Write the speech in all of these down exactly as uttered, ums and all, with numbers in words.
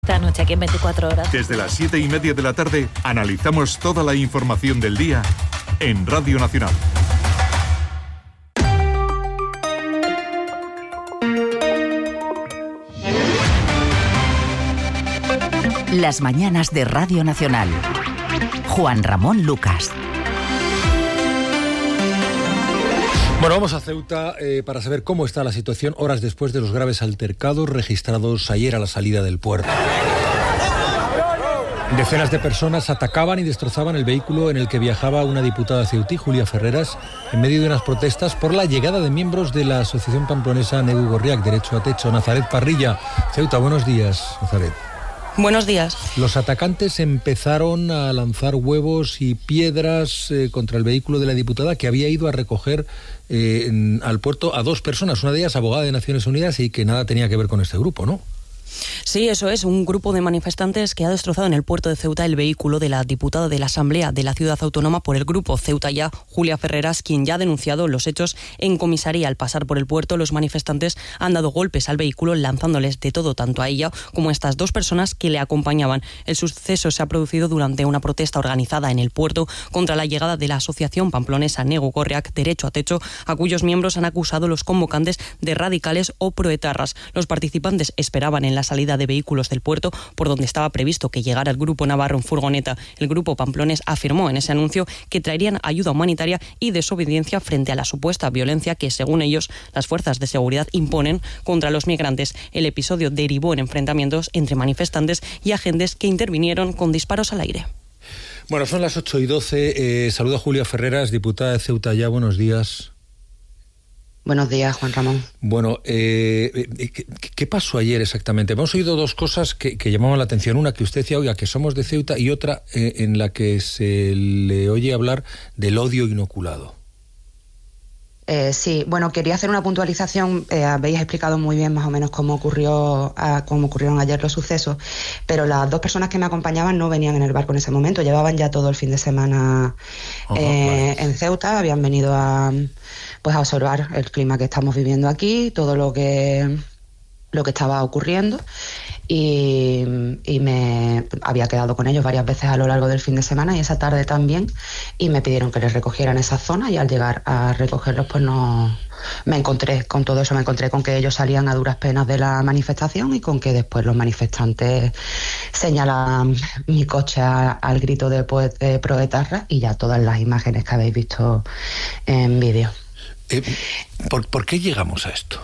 esta noche aquí en veinticuatro horas. Desde las siete y media de la tarde analizamos toda la información del día en Radio Nacional. Las mañanas de Radio Nacional. Juan Ramón Lucas. Bueno, vamos a Ceuta eh, para saber cómo está la situación horas después de los graves altercados registrados ayer a la salida del puerto. Decenas de personas atacaban y destrozaban el vehículo en el que viajaba una diputada ceutí, Julia Ferreras, en medio de unas protestas por la llegada de miembros de la Asociación Pamplonesa Negu Gorriak, Derecho a Techo. Nazaret Parrilla. Ceuta, buenos días, Nazaret. Buenos días. Los atacantes empezaron a lanzar huevos y piedras eh, contra el vehículo de la diputada, que había ido a recoger eh, en, al puerto a dos personas, una de ellas abogada de Naciones Unidas y que nada tenía que ver con este grupo, ¿no? Sí, eso es, un grupo de manifestantes que ha destrozado en el puerto de Ceuta el vehículo de la diputada de la Asamblea de la Ciudad Autónoma por el grupo Ceuta Ya, Julia Ferreras, quien ya ha denunciado los hechos en comisaría. Al pasar por el puerto, los manifestantes han dado golpes al vehículo, lanzándoles de todo, tanto a ella como a estas dos personas que le acompañaban. El suceso se ha producido durante una protesta organizada en el puerto contra la llegada de la Asociación Pamplonesa Negu Gorriak, Derecho a Techo, a cuyos miembros han acusado los convocantes de radicales o proetarras. Los participantes esperaban en la salida de vehículos del puerto, por donde estaba previsto que llegara el grupo navarro en furgoneta. El grupo pamplonés afirmó en ese anuncio que traerían ayuda humanitaria y desobediencia frente a la supuesta violencia que, según ellos, las fuerzas de seguridad imponen contra los migrantes. El episodio derivó en enfrentamientos entre manifestantes y agentes que intervinieron con disparos al aire. Bueno, son las ocho y doce. Eh, saludo a Julia Ferreras, diputada de Ceuta Ya. Buenos días. Buenos días, Juan Ramón. Bueno, eh, ¿qué, ¿qué pasó ayer exactamente? Hemos oído dos cosas que, que llamaban la atención. Una, que usted decía, oiga, que somos de Ceuta, y otra eh, en la que se le oye hablar del odio inoculado. Eh, sí, bueno, quería hacer una puntualización. Eh, habéis explicado muy bien más o menos cómo ocurrió, a, cómo ocurrieron ayer los sucesos, pero las dos personas que me acompañaban no venían en el barco en ese momento, llevaban ya todo el fin de semana uh-huh, eh, vale. en Ceuta, habían venido a, pues a observar el clima que estamos viviendo aquí, todo lo que, lo que estaba ocurriendo. Y, y me había quedado con ellos varias veces a lo largo del fin de semana y esa tarde también, y me pidieron que les recogieran esa zona, y al llegar a recogerlos pues no me encontré con todo eso, me encontré con que ellos salían a duras penas de la manifestación y con que después los manifestantes señalaban mi coche a, al grito de, pues, de proetarra, y ya todas las imágenes que habéis visto en vídeo. Eh, ¿por, ¿Por qué llegamos a esto?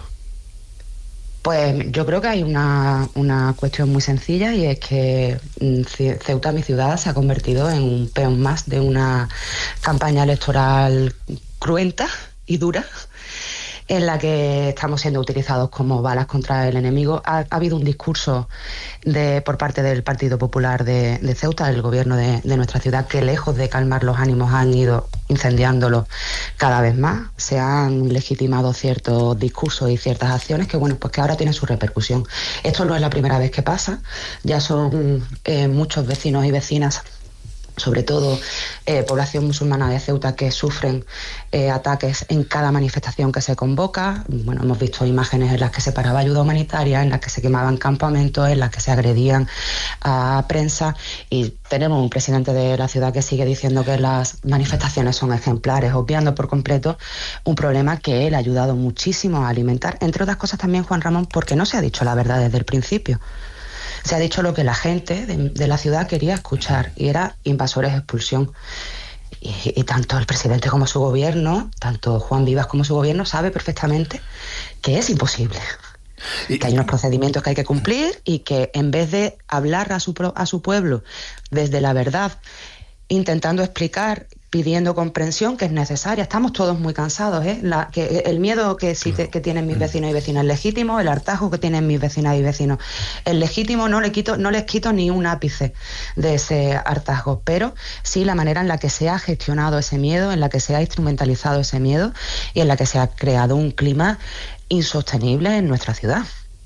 Pues yo creo que hay una, una cuestión muy sencilla, y es que Ceuta, mi ciudad, se ha convertido en un peón más de una campaña electoral cruenta y dura, en la que estamos siendo utilizados como balas contra el enemigo. Ha, ha habido un discurso de, por parte del Partido Popular de, de Ceuta, el gobierno de, de nuestra ciudad, que lejos de calmar los ánimos han ido incendiándolo cada vez más. Se han legitimado ciertos discursos y ciertas acciones que, bueno, pues que ahora tienen su repercusión. Esto no es la primera vez que pasa, ya son eh, muchos vecinos y vecinas, sobre todo eh, población musulmana de Ceuta, que sufren eh, ataques en cada manifestación que se convoca. Bueno, hemos visto imágenes en las que se paraba ayuda humanitaria, en las que se quemaban campamentos, en las que se agredían a prensa, y tenemos un presidente de la ciudad que sigue diciendo que las manifestaciones son ejemplares, obviando por completo un problema que él ha ayudado muchísimo a alimentar, entre otras cosas también, Juan Ramón, porque no se ha dicho la verdad desde el principio. Se ha dicho lo que la gente de, de la ciudad quería escuchar, y era invasores, expulsión. Y, y tanto el presidente como su gobierno, tanto Juan Vivas como su gobierno, sabe perfectamente que es imposible. Y que hay unos procedimientos que hay que cumplir, y que en vez de hablar a su, a su pueblo desde la verdad, intentando explicar, pidiendo comprensión, que es necesaria. Estamos todos muy cansados, ¿eh? La, que, el miedo que, sí, que, que tienen mis vecinos y vecinas es legítimo, el hartazgo que tienen mis vecinas y vecinos es legítimo, no, le quito, no les quito ni un ápice de ese hartazgo, pero sí la manera en la que se ha gestionado ese miedo, en la que se ha instrumentalizado ese miedo, y en la que se ha creado un clima insostenible en nuestra ciudad.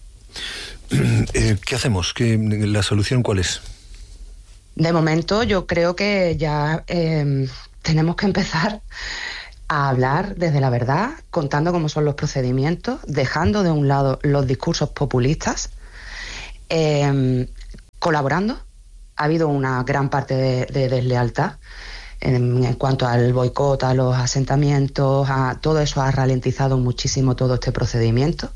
¿Qué hacemos? ¿Qué, la solución cuál es? De momento yo creo que ya eh, tenemos que empezar a hablar desde la verdad, contando cómo son los procedimientos, dejando de un lado los discursos populistas, eh, colaborando. Ha habido una gran parte de, de deslealtad en, en cuanto al boicot, a los asentamientos, a, todo eso ha ralentizado muchísimo todo este procedimiento.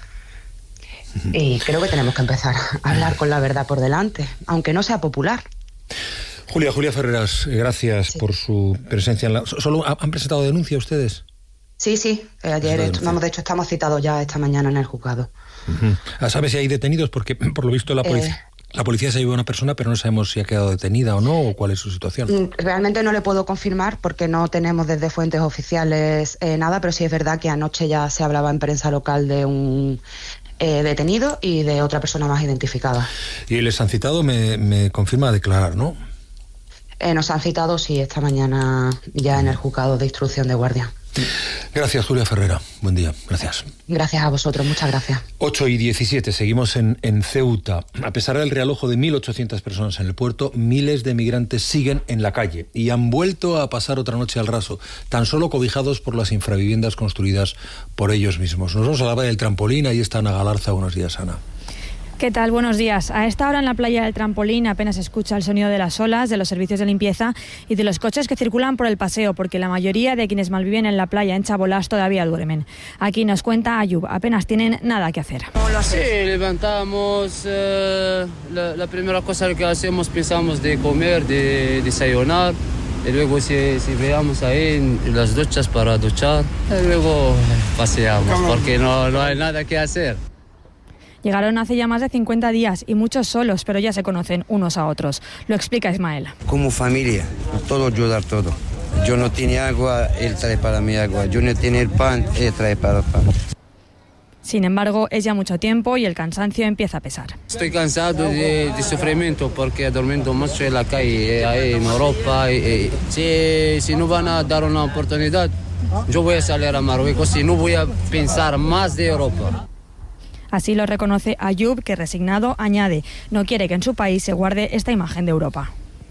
Y creo que tenemos que empezar a hablar con la verdad por delante, aunque no sea popular. Julia, Julia Ferreras, gracias sí. por su presencia. En la... ¿Solo han presentado denuncia ustedes? Sí, sí. Ayer, esto, vamos, de hecho, estamos citados ya esta mañana en el juzgado. Uh-huh. ¿Sabe si hay detenidos? Porque, por lo visto, la policía, eh... la policía se llevó a una persona, pero no sabemos si ha quedado detenida o no, o cuál es su situación. Realmente no le puedo confirmar porque no tenemos desde fuentes oficiales eh, nada, pero sí es verdad que anoche ya se hablaba en prensa local de un... Eh, detenido y de otra persona más identificada. Y les han citado, me, me confirma, a declarar, ¿no? Eh, nos han citado, sí, esta mañana ya en el juzgado de instrucción de guardia. Gracias, Julia Ferrera. Buen día. Gracias. Gracias a vosotros. Muchas gracias. ocho y diecisiete. Seguimos en, en Ceuta. A pesar del realojo de mil ochocientas personas en el puerto, miles de migrantes siguen en la calle y han vuelto a pasar otra noche al raso, tan solo cobijados por las infraviviendas construidas por ellos mismos. Nos vamos a la playa del Trampolín. Ahí está Ana Galarza. Buenos días, Ana. ¿Qué tal? Buenos días. A esta hora en la playa del Trampolín apenas se escucha el sonido de las olas, de los servicios de limpieza y de los coches que circulan por el paseo, porque la mayoría de quienes malviven en la playa en Chabolas todavía duermen. Aquí nos cuenta Ayub, apenas tienen nada que hacer. Sí, levantamos, eh, la, la primera cosa que hacemos, pensamos de comer, de desayunar, y luego si, si veamos ahí en las duchas para duchar, y luego paseamos, porque no, no hay nada que hacer. Llegaron hace ya más de cincuenta días y muchos solos, pero ya se conocen unos a otros. Lo explica Ismael. Como familia, todo ayudar todo. Yo no tenía agua, él trae para mí agua. Yo no tenía el pan, él trae para el pan. Sin embargo, es ya mucho tiempo y el cansancio empieza a pesar. Estoy cansado de, de sufrimiento porque he dormido mucho en la calle, ahí en Europa. Y, y, si, si no van a dar una oportunidad, yo voy a salir a Marruecos y no voy a pensar más de Europa. Así lo reconoce Ayub, que resignado añade, no quiere que en su país se guarde esta imagen de Europa.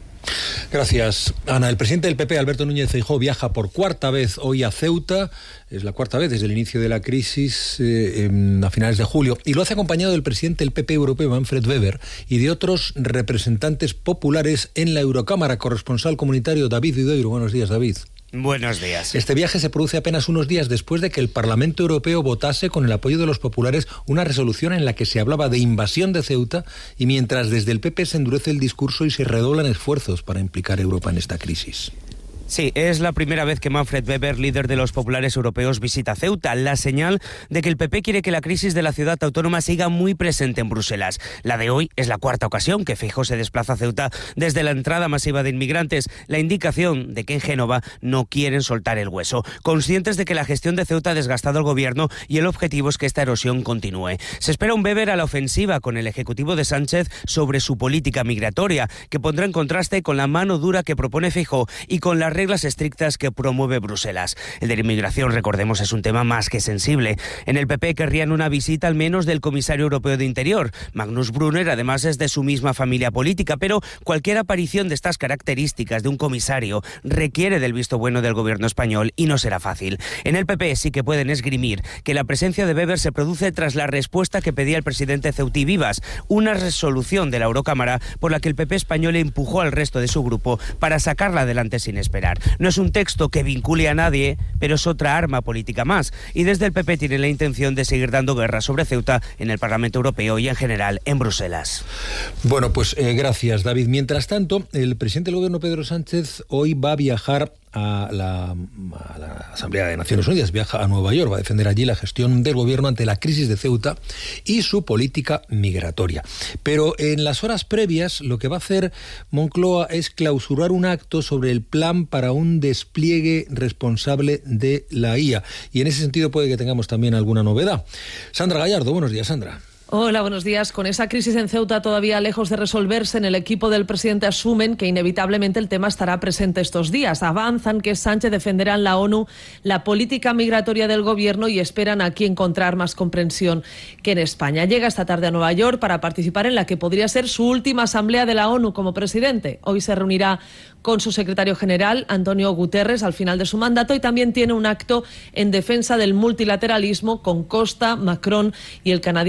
Gracias, Ana. El presidente del P P, Alberto Núñez Feijóo, viaja por cuarta vez hoy a Ceuta. Es la cuarta vez desde el inicio de la crisis eh, a finales de julio. Y lo hace acompañado del presidente del P P europeo, Manfred Weber, y de otros representantes populares en la Eurocámara. Corresponsal comunitario David Vidoiro. Buenos días, David. Buenos días. Este viaje se produce apenas unos días después de que el Parlamento Europeo votase, con el apoyo de los populares, una resolución en la que se hablaba de invasión de Ceuta, y mientras desde el P P se endurece el discurso y se redoblan esfuerzos para implicar a Europa en esta crisis. Sí, es la primera vez que Manfred Weber, líder de los populares europeos, visita Ceuta, la señal de que el P P quiere que la crisis de la ciudad autónoma siga muy presente en Bruselas. La de hoy es la cuarta ocasión que Feijóo se desplaza a Ceuta desde la entrada masiva de inmigrantes, la indicación de que en Génova no quieren soltar el hueso, conscientes de que la gestión de Ceuta ha desgastado al gobierno y el objetivo es que esta erosión continúe. Se espera un Weber a la ofensiva con el ejecutivo de Sánchez sobre su política migratoria, que pondrá en contraste con la mano dura que propone Feijóo y con las reglas estrictas que promueve Bruselas. El de la inmigración, recordemos, es un tema más que sensible. En el P P querrían una visita al menos del comisario europeo de Interior. Magnus Brunner además es de su misma familia política, pero cualquier aparición de estas características de un comisario requiere del visto bueno del gobierno español y no será fácil. En el P P sí que pueden esgrimir que la presencia de Weber se produce tras la respuesta que pedía el presidente Ceutí Vivas, una resolución de la Eurocámara por la que el P P español empujó al resto de su grupo para sacarla adelante sin esperar. No es un texto que vincule a nadie, pero es otra arma política más. Y desde el P P tiene la intención de seguir dando guerra sobre Ceuta en el Parlamento Europeo y en general en Bruselas. Bueno, pues eh, gracias, David. Mientras tanto, el presidente del gobierno, Pedro Sánchez, hoy va a viajar a la, a la Asamblea de Naciones Unidas, viaja a Nueva York, va a defender allí la gestión del gobierno ante la crisis de Ceuta y su política migratoria. Pero en las horas previas lo que va a hacer Moncloa es clausurar un acto sobre el plan para un despliegue responsable de la I A, y en ese sentido puede que tengamos también alguna novedad. Sandra Gallardo, buenos días, Sandra. Hola, buenos días. Con esa crisis en Ceuta todavía lejos de resolverse, en el equipo del presidente asumen que inevitablemente el tema estará presente estos días. Avanzan que Sánchez defenderá en la ONU la política migratoria del gobierno y esperan aquí encontrar más comprensión que en España. Llega esta tarde a Nueva York para participar en la que podría ser su última asamblea de la ONU como presidente. Hoy se reunirá con su secretario general, Antonio Guterres, al final de su mandato, y también tiene un acto en defensa del multilateralismo con Costa, Macron y el canadiense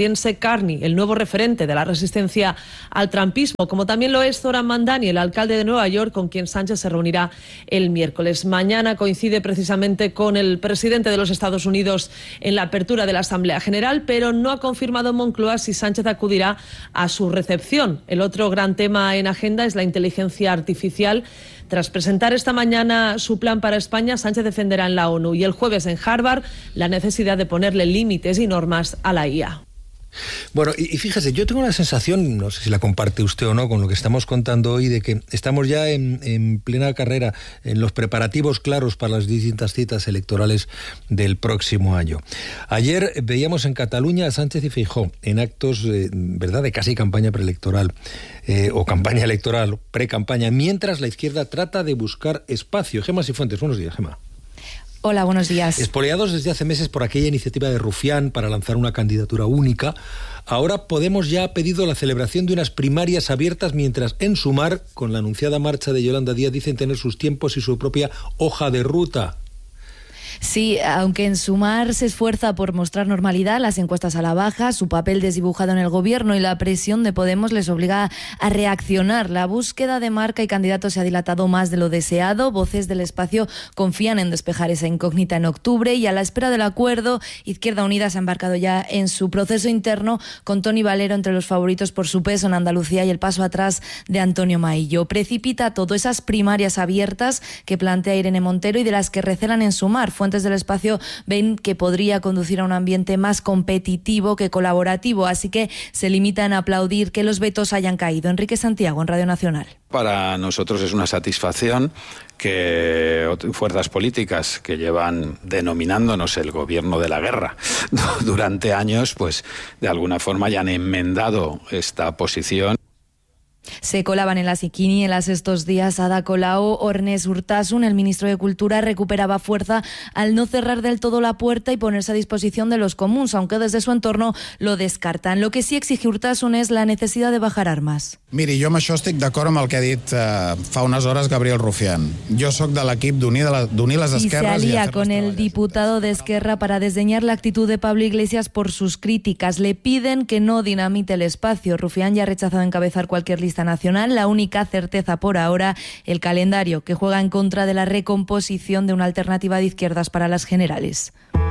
Carney, el nuevo referente de la resistencia al trumpismo, como también lo es Zoran Mandani, el alcalde de Nueva York, con quien Sánchez se reunirá el miércoles. Mañana coincide precisamente con el presidente de los Estados Unidos en la apertura de la Asamblea General, pero no ha confirmado Moncloa si Sánchez acudirá a su recepción. El otro gran tema en agenda es la inteligencia artificial. Tras presentar esta mañana su plan para España, Sánchez defenderá en la ONU y el jueves en Harvard la necesidad de ponerle límites y normas a la I A. Bueno, y, y fíjese, yo tengo la sensación, no sé si la comparte usted o no, con lo que estamos contando hoy, de que estamos ya en, en plena carrera, en los preparativos claros para las distintas citas electorales del próximo año. Ayer veíamos en Cataluña a Sánchez y Feijóo en actos, eh, ¿verdad?, de casi campaña preelectoral, eh, o campaña electoral, pre-campaña, mientras la izquierda trata de buscar espacio. Gemma Sifuentes, buenos días, Gemma. Hola, buenos días. Espoleados desde hace meses por aquella iniciativa de Rufián para lanzar una candidatura única, ahora Podemos ya ha pedido la celebración de unas primarias abiertas, mientras en Sumar, con la anunciada marcha de Yolanda Díaz, dicen tener sus tiempos y su propia hoja de ruta. Sí, aunque en Sumar se esfuerza por mostrar normalidad, las encuestas a la baja, su papel desdibujado en el gobierno y la presión de Podemos les obliga a reaccionar. La búsqueda de marca y candidatos se ha dilatado más de lo deseado. Voces del espacio confían en despejar esa incógnita en octubre y a la espera del acuerdo, Izquierda Unida se ha embarcado ya en su proceso interno con Toni Valero entre los favoritos por su peso en Andalucía y el paso atrás de Antonio Maillo. Precipita todo esas primarias abiertas que plantea Irene Montero y de las que recelan en Sumar. Fuentes del espacio ven que podría conducir a un ambiente más competitivo que colaborativo, así que se limitan a aplaudir que los vetos hayan caído. Enrique Santiago, en Radio Nacional. Para nosotros es una satisfacción que fuerzas políticas que llevan denominándonos el gobierno de la guerra durante años, pues de alguna forma ya han enmendado esta posición. Se colaban en las quinielas estos días Ada Colau, Ornes Urtasun. El ministro de Cultura recuperaba fuerza al no cerrar del todo la puerta y ponerse a disposición de los comuns, aunque desde su entorno lo descartan. Lo que sí exige Urtasun es la necesidad de bajar armas. Miri, jo amb això estic d'acord amb el que ha dit eh, fa unes hores Gabriel Rufián. Jo sóc de l'equip d'unir les esquerres. Y se alía con el diputado de Esquerra para desdeñar la actitud de Pablo Iglesias por sus críticas. Le piden que no dinamite el espacio. Rufián ya ha rechazado encabezar cualquier lista nacional. La única certeza por ahora, el calendario, que juega en contra de la recomposición de una alternativa de izquierdas para las generales.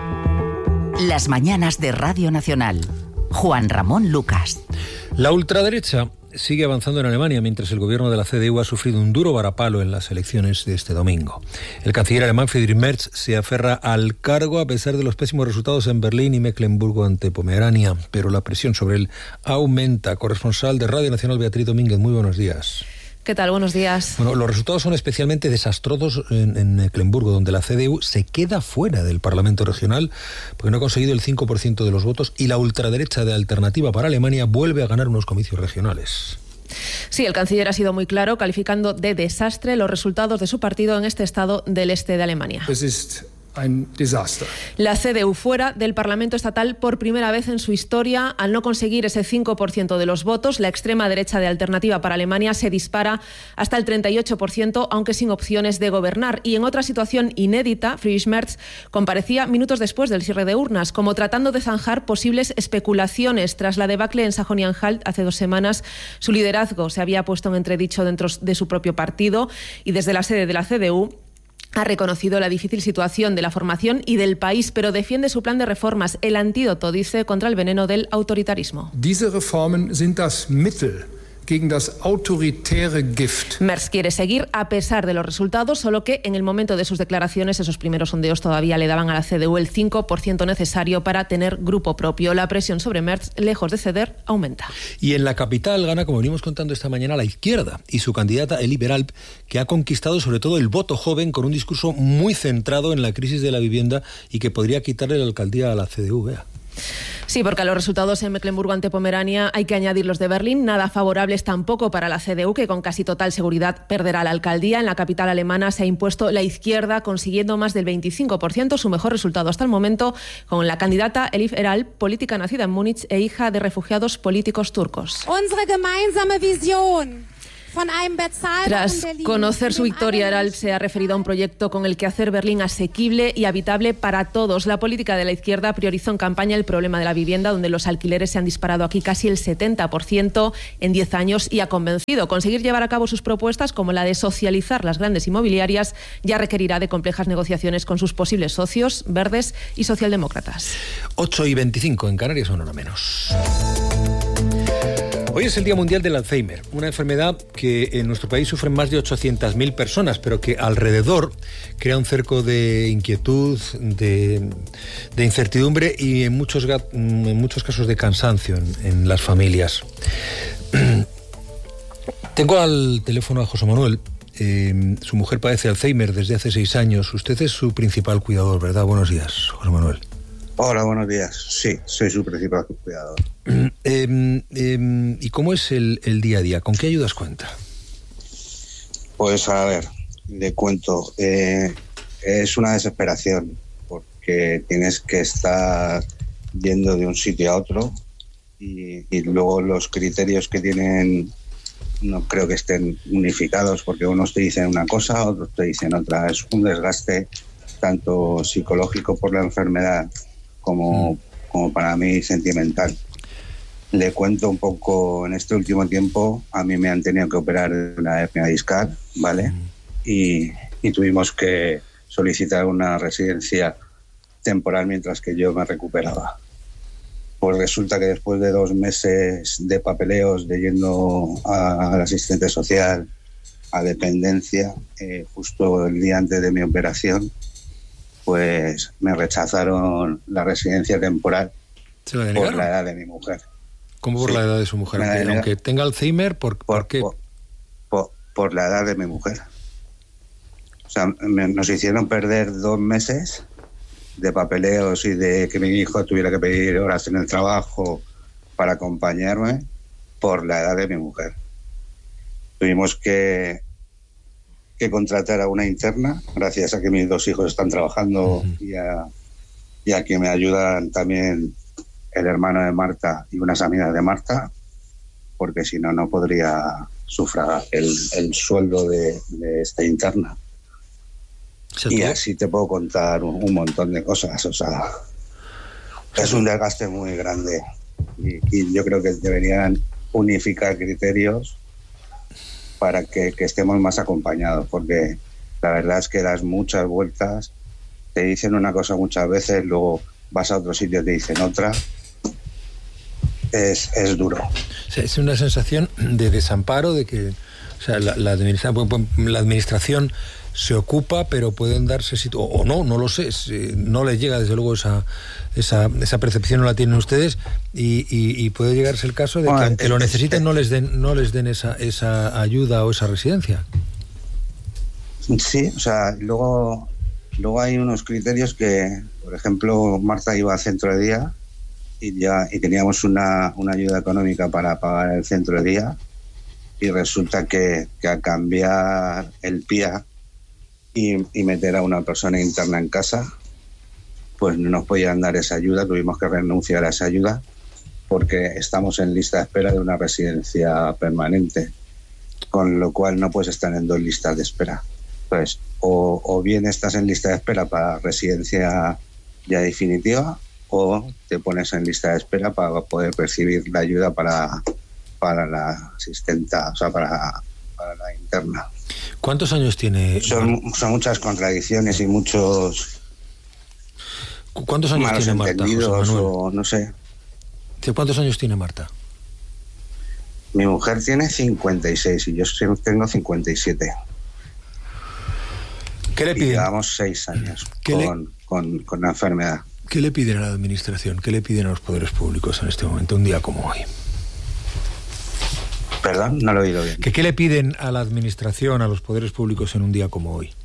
Las mañanas de Radio Nacional. Juan Ramón Lucas. La ultraderecha sigue avanzando en Alemania, mientras el gobierno de la C D U ha sufrido un duro varapalo en las elecciones de este domingo. El canciller alemán Friedrich Merz se aferra al cargo a pesar de los pésimos resultados en Berlín y Mecklemburgo ante Pomerania, pero la presión sobre él aumenta. Corresponsal de Radio Nacional, Beatriz Domínguez, muy buenos días. ¿Qué tal? Buenos días. Bueno, los resultados son especialmente desastrosos en, en Mecklemburgo, donde la C D U se queda fuera del Parlamento regional porque no ha conseguido el cinco por ciento de los votos y la ultraderecha de Alternativa para Alemania vuelve a ganar unos comicios regionales. Sí, el canciller ha sido muy claro, calificando de desastre los resultados de su partido en este estado del este de Alemania. Es ist ein Desaster. La C D U fuera del Parlamento estatal por primera vez en su historia. Al no conseguir ese cinco por ciento de los votos, la extrema derecha de Alternativa para Alemania se dispara hasta el treinta y ocho por ciento, aunque sin opciones de gobernar. Y en otra situación inédita, Friedrich Merz comparecía minutos después del cierre de urnas, como tratando de zanjar posibles especulaciones. Tras la debacle en Sajonia-Anhalt hace dos semanas, su liderazgo se había puesto en entredicho dentro de su propio partido y desde la sede de la C D U ha reconocido la difícil situación de la formación y del país, pero defiende su plan de reformas, el antídoto, dice, contra el veneno del autoritarismo. Diese Reformen sind das Mittel gegen das autoritäre Gift. Merz quiere seguir a pesar de los resultados, solo que en el momento de sus declaraciones esos primeros sondeos todavía le daban a la C D U el cinco por ciento necesario para tener grupo propio. La presión sobre Merz, lejos de ceder, aumenta. Y en la capital gana, como venimos contando esta mañana, la izquierda y su candidata Eli Beralp, que ha conquistado sobre todo el voto joven con un discurso muy centrado en la crisis de la vivienda y que podría quitarle la alcaldía a la C D U. Vea. Sí, porque a los resultados en Mecklemburgo ante Pomerania hay que añadir los de Berlín, nada favorables tampoco para la C D U, que con casi total seguridad perderá la alcaldía. En la capital alemana se ha impuesto la izquierda, consiguiendo más del veinticinco por ciento, su mejor resultado hasta el momento, con la candidata Elif Eralp, política nacida en Múnich e hija de refugiados políticos turcos. Unsere gemeinsame Vision Tras conocer su victoria, Herald se ha referido a un proyecto con el que hacer Berlín asequible y habitable para todos. La política de la izquierda priorizó en campaña el problema de la vivienda, donde los alquileres se han disparado aquí casi el setenta por ciento en diez años, y ha convencido. Conseguir llevar a cabo sus propuestas, como la de socializar las grandes inmobiliarias, ya requerirá de complejas negociaciones con sus posibles socios, verdes y socialdemócratas. ocho y veinticinco en Canarias, una hora menos. Hoy es el Día Mundial del Alzheimer, una enfermedad que en nuestro país sufren más de ochocientas mil personas, pero que alrededor crea un cerco de inquietud, de, de incertidumbre y en muchos, en muchos casos de cansancio en, en las familias. Tengo al teléfono a José Manuel. Eh, su mujer padece Alzheimer desde hace seis años. Usted es su principal cuidador, ¿verdad? Buenos días, José Manuel. Hola, buenos días. Sí, soy su principal cuidador. Eh, eh, ¿Y cómo es el, el día a día? ¿Con qué ayudas cuenta? Pues a ver, le cuento. Eh, es una desesperación porque tienes que estar yendo de un sitio a otro y, y luego los criterios que tienen no creo que estén unificados, porque unos te dicen una cosa, otros te dicen otra. Es un desgaste tanto psicológico por la enfermedad como, como para mí sentimental. Le cuento un poco, en este último tiempo a mí me han tenido que operar de una hernia discal, ¿vale? Y, y tuvimos que solicitar una residencia temporal mientras que yo me recuperaba. Pues resulta que después de dos meses de papeleos, de yendo al asistente social, a dependencia, eh, justo el día antes de mi operación, pues me rechazaron la residencia temporal por la edad de mi mujer. ¿Cómo por sí. la edad de su mujer? Aunque, edad, aunque tenga Alzheimer, ¿por, por, ¿por qué? Por, por, por la edad de mi mujer. O sea, me, nos hicieron perder dos meses de papeleos y de que mi hijo tuviera que pedir horas en el trabajo para acompañarme por la edad de mi mujer. Tuvimos que que contratar a una interna, gracias a que mis dos hijos están trabajando uh-huh. y, a, y a que me ayudan también el hermano de Marta y unas amigas de Marta, porque si no, no podría sufragar el, el sueldo de, de esta interna. Y así te puedo contar un, un montón de cosas. O sea, es un desgaste muy grande y, y yo creo que deberían unificar criterios para que, que estemos más acompañados, porque la verdad es que das muchas vueltas, te dicen una cosa muchas veces, luego vas a otro sitio y te dicen otra. Es, es duro. O sea, es una sensación de desamparo, de que o sea, la, la, administración, la administración se ocupa, pero pueden darse situ- o, o no, no lo sé, no les llega desde luego esa esa, esa percepción, no la tienen ustedes y, y, y puede llegarse el caso de que bueno, aunque lo necesiten no les den no les den esa esa ayuda o esa residencia. Sí, o sea, luego luego hay unos criterios que, por ejemplo, Marta iba al centro de día y ya y teníamos una, una ayuda económica para pagar el centro de día y resulta que, que al cambiar el P I A y, y meter a una persona interna en casa, pues no nos podían dar esa ayuda, tuvimos que renunciar a esa ayuda porque estamos en lista de espera de una residencia permanente, con lo cual no puedes estar en dos listas de espera. Pues o, o bien estás en lista de espera para residencia ya definitiva o te pones en lista de espera para poder percibir la ayuda para, para la asistenta, o sea, para, para la interna. ¿Cuántos años tiene? Son, son muchas contradicciones y muchos ¿Cuántos años malos tiene Marta, entendidos, José Manuel? o no sé. ¿Cuántos años tiene Marta? Mi mujer tiene cincuenta y seis y yo tengo cincuenta y siete. ¿Qué le piden? Y llevamos seis años con, le... con, con la enfermedad. ¿Qué le piden a la administración? ¿Qué le piden a los poderes públicos en este momento, un día como hoy? Perdón, no lo he oído bien. ¿Qué, qué le piden a la administración, a los poderes públicos en un día como hoy?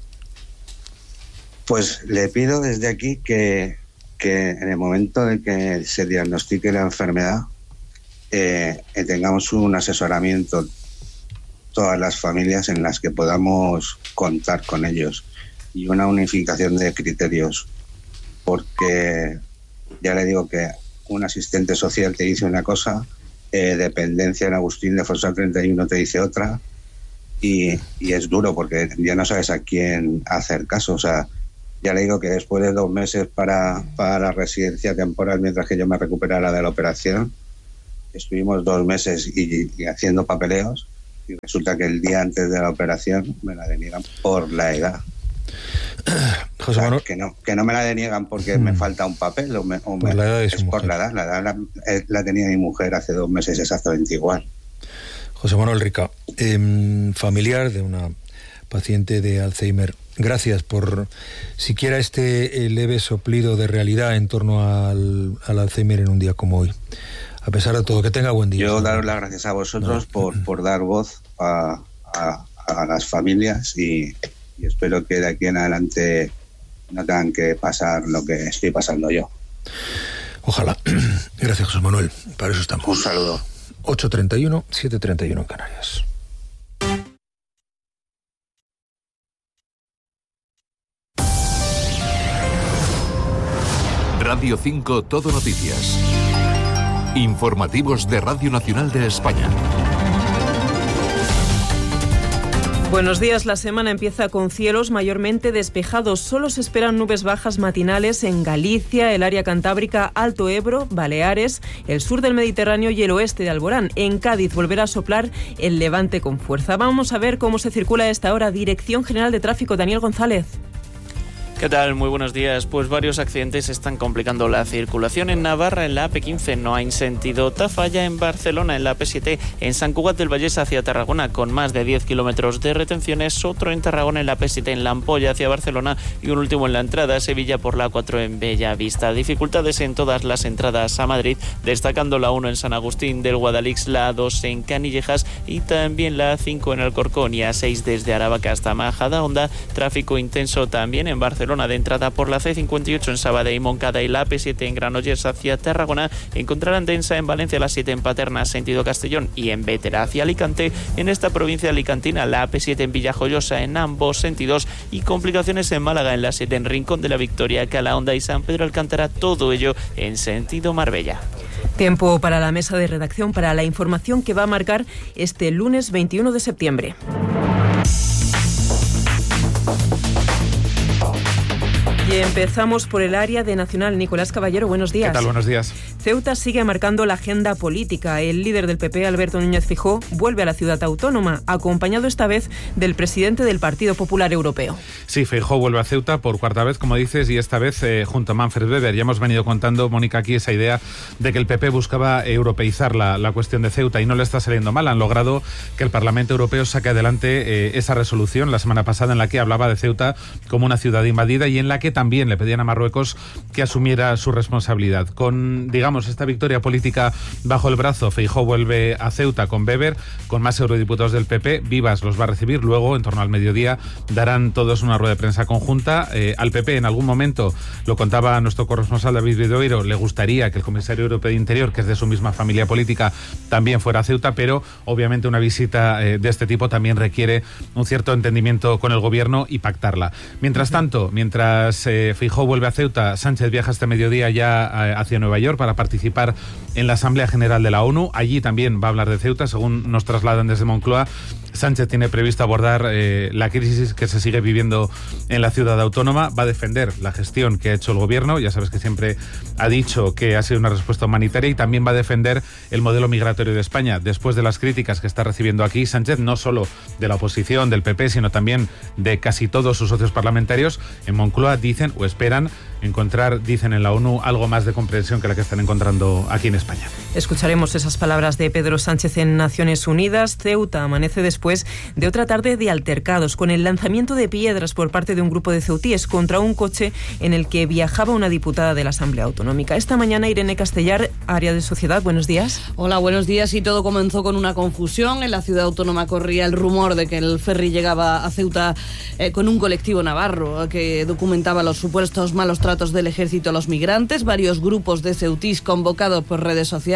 Pues le pido desde aquí que, que en el momento de que se diagnostique la enfermedad eh, tengamos un asesoramiento, todas las familias en las que podamos contar con ellos y una unificación de criterios, porque ya le digo que un asistente social te dice una cosa, eh, dependencia en Agustín de Fossa treinta y uno te dice otra y, y es duro porque ya no sabes a quién hacer caso. O sea, ya le digo que después de dos meses para, para la residencia temporal, mientras que yo me recuperara de la operación, estuvimos dos meses y, y haciendo papeleos, y resulta que el día antes de la operación me la deniegan por la edad. José o sea, Manuel... que no que no me la deniegan porque hmm. me falta un papel o, me, o me, la edad de es por la edad. La edad la, la tenía mi mujer hace dos meses exactamente igual. José Manuel Rica, eh, familiar de una paciente de Alzheimer, gracias por siquiera este eh, leve soplido de realidad en torno al, al Alzheimer en un día como hoy. A pesar de todo, que tenga buen día. Yo daros las gracias a vosotros no. por, por dar voz a, a, a las familias y, y espero que de aquí en adelante no tengan que pasar lo que estoy pasando yo. Ojalá. Gracias, José Manuel. Para eso estamos. Un saludo. ocho treinta y uno, siete treinta y uno en Canarias. Radio cinco Todo Noticias. Informativos de Radio Nacional de España. Buenos días. La semana empieza con cielos mayormente despejados. Solo se esperan nubes bajas matinales en Galicia, el área cantábrica, Alto Ebro, Baleares, el sur del Mediterráneo y el oeste de Alborán. En Cádiz volverá a soplar el levante con fuerza. Vamos a ver cómo se circula a esta hora. Dirección General de Tráfico, Daniel González. ¿Qué tal? Muy buenos días. Pues varios accidentes están complicando la circulación en Navarra, en la A P quince, no hay sentido Tafalla, en Barcelona, en la A P siete, en Sant Cugat del Vallès hacia Tarragona, con más de diez kilómetros de retenciones, otro en Tarragona, en la A P siete, en La Ampolla hacia Barcelona y un último en la entrada a Sevilla por la A cuatro en Bellavista. Dificultades en todas las entradas a Madrid, destacando la uno en San Agustín del Guadalix, la A dos en Canillejas y también la A cinco en Alcorcón y A seis desde Aravaca hasta Majadahonda. Tráfico intenso también en Barcelona, de entrada por la C cincuenta y ocho en Sabadell y Moncada y la A P siete en Granollers hacia Tarragona. Encontrarán densa en Valencia, la siete en Paterna sentido Castellón y en Bétera hacia Alicante. En esta provincia alicantina la A P siete en Villajoyosa en ambos sentidos y complicaciones en Málaga en la siete en Rincón de la Victoria, Calahonda y San Pedro Alcántara, todo ello en sentido Marbella. Tiempo para la mesa de redacción, para la información que va a marcar este lunes veintiuno de septiembre. Y empezamos por el área de Nacional. Nicolás Caballero, buenos días. ¿Qué tal? Buenos días. Ceuta sigue marcando la agenda política. El líder del P P, Alberto Núñez Feijóo, vuelve a la ciudad autónoma, acompañado esta vez del presidente del Partido Popular Europeo. Sí, Feijóo vuelve a Ceuta por cuarta vez, como dices, y esta vez eh, junto a Manfred Weber. Ya hemos venido contando, Mónica, aquí esa idea de que el P P buscaba europeizar la, la cuestión de Ceuta y no le está saliendo mal. Han logrado que el Parlamento Europeo saque adelante eh, esa resolución la semana pasada en la que hablaba de Ceuta como una ciudad invadida y en la que también le pedían a Marruecos que asumiera su responsabilidad. Con, digamos, esta victoria política bajo el brazo, Feijóo vuelve a Ceuta con Weber, con más eurodiputados del P P. Vivas los va a recibir. Luego, en torno al mediodía, darán todos una rueda de prensa conjunta. Eh, al P P, en algún momento, lo contaba nuestro corresponsal David Vidoiro, le gustaría que el comisario europeo de Interior, que es de su misma familia política, también fuera a Ceuta, pero obviamente una visita eh, de este tipo también requiere un cierto entendimiento con el gobierno y pactarla. Mientras tanto, mientras eh, Feijóo vuelve a Ceuta, Sánchez viaja este mediodía ya hacia Nueva York para participar en la Asamblea General de la ONU. Allí también va a hablar de Ceuta, según nos trasladan desde Moncloa. Sánchez tiene previsto abordar eh, la crisis que se sigue viviendo en la ciudad autónoma. Va a defender la gestión que ha hecho el gobierno. Ya sabes que siempre ha dicho que ha sido una respuesta humanitaria y también va a defender el modelo migratorio de España. Después de las críticas que está recibiendo aquí Sánchez, no solo de la oposición, del P P, sino también de casi todos sus socios parlamentarios, en Moncloa dicen o esperan encontrar, dicen en la ONU, algo más de comprensión que la que están encontrando aquí en España. Escucharemos esas palabras de Pedro Sánchez en Naciones Unidas. Ceuta amanece después de otra tarde de altercados, con el lanzamiento de piedras por parte de un grupo de ceutíes contra un coche en el que viajaba una diputada de la Asamblea Autonómica. Esta mañana, Irene Castellar, área de Sociedad, buenos días. Hola, buenos días. Y todo comenzó con una confusión. En la ciudad autónoma corría el rumor de que el ferry llegaba a Ceuta eh, con un colectivo navarro que documentaba los supuestos malos tratos del ejército a los migrantes. Varios grupos de ceutís convocados por redes sociales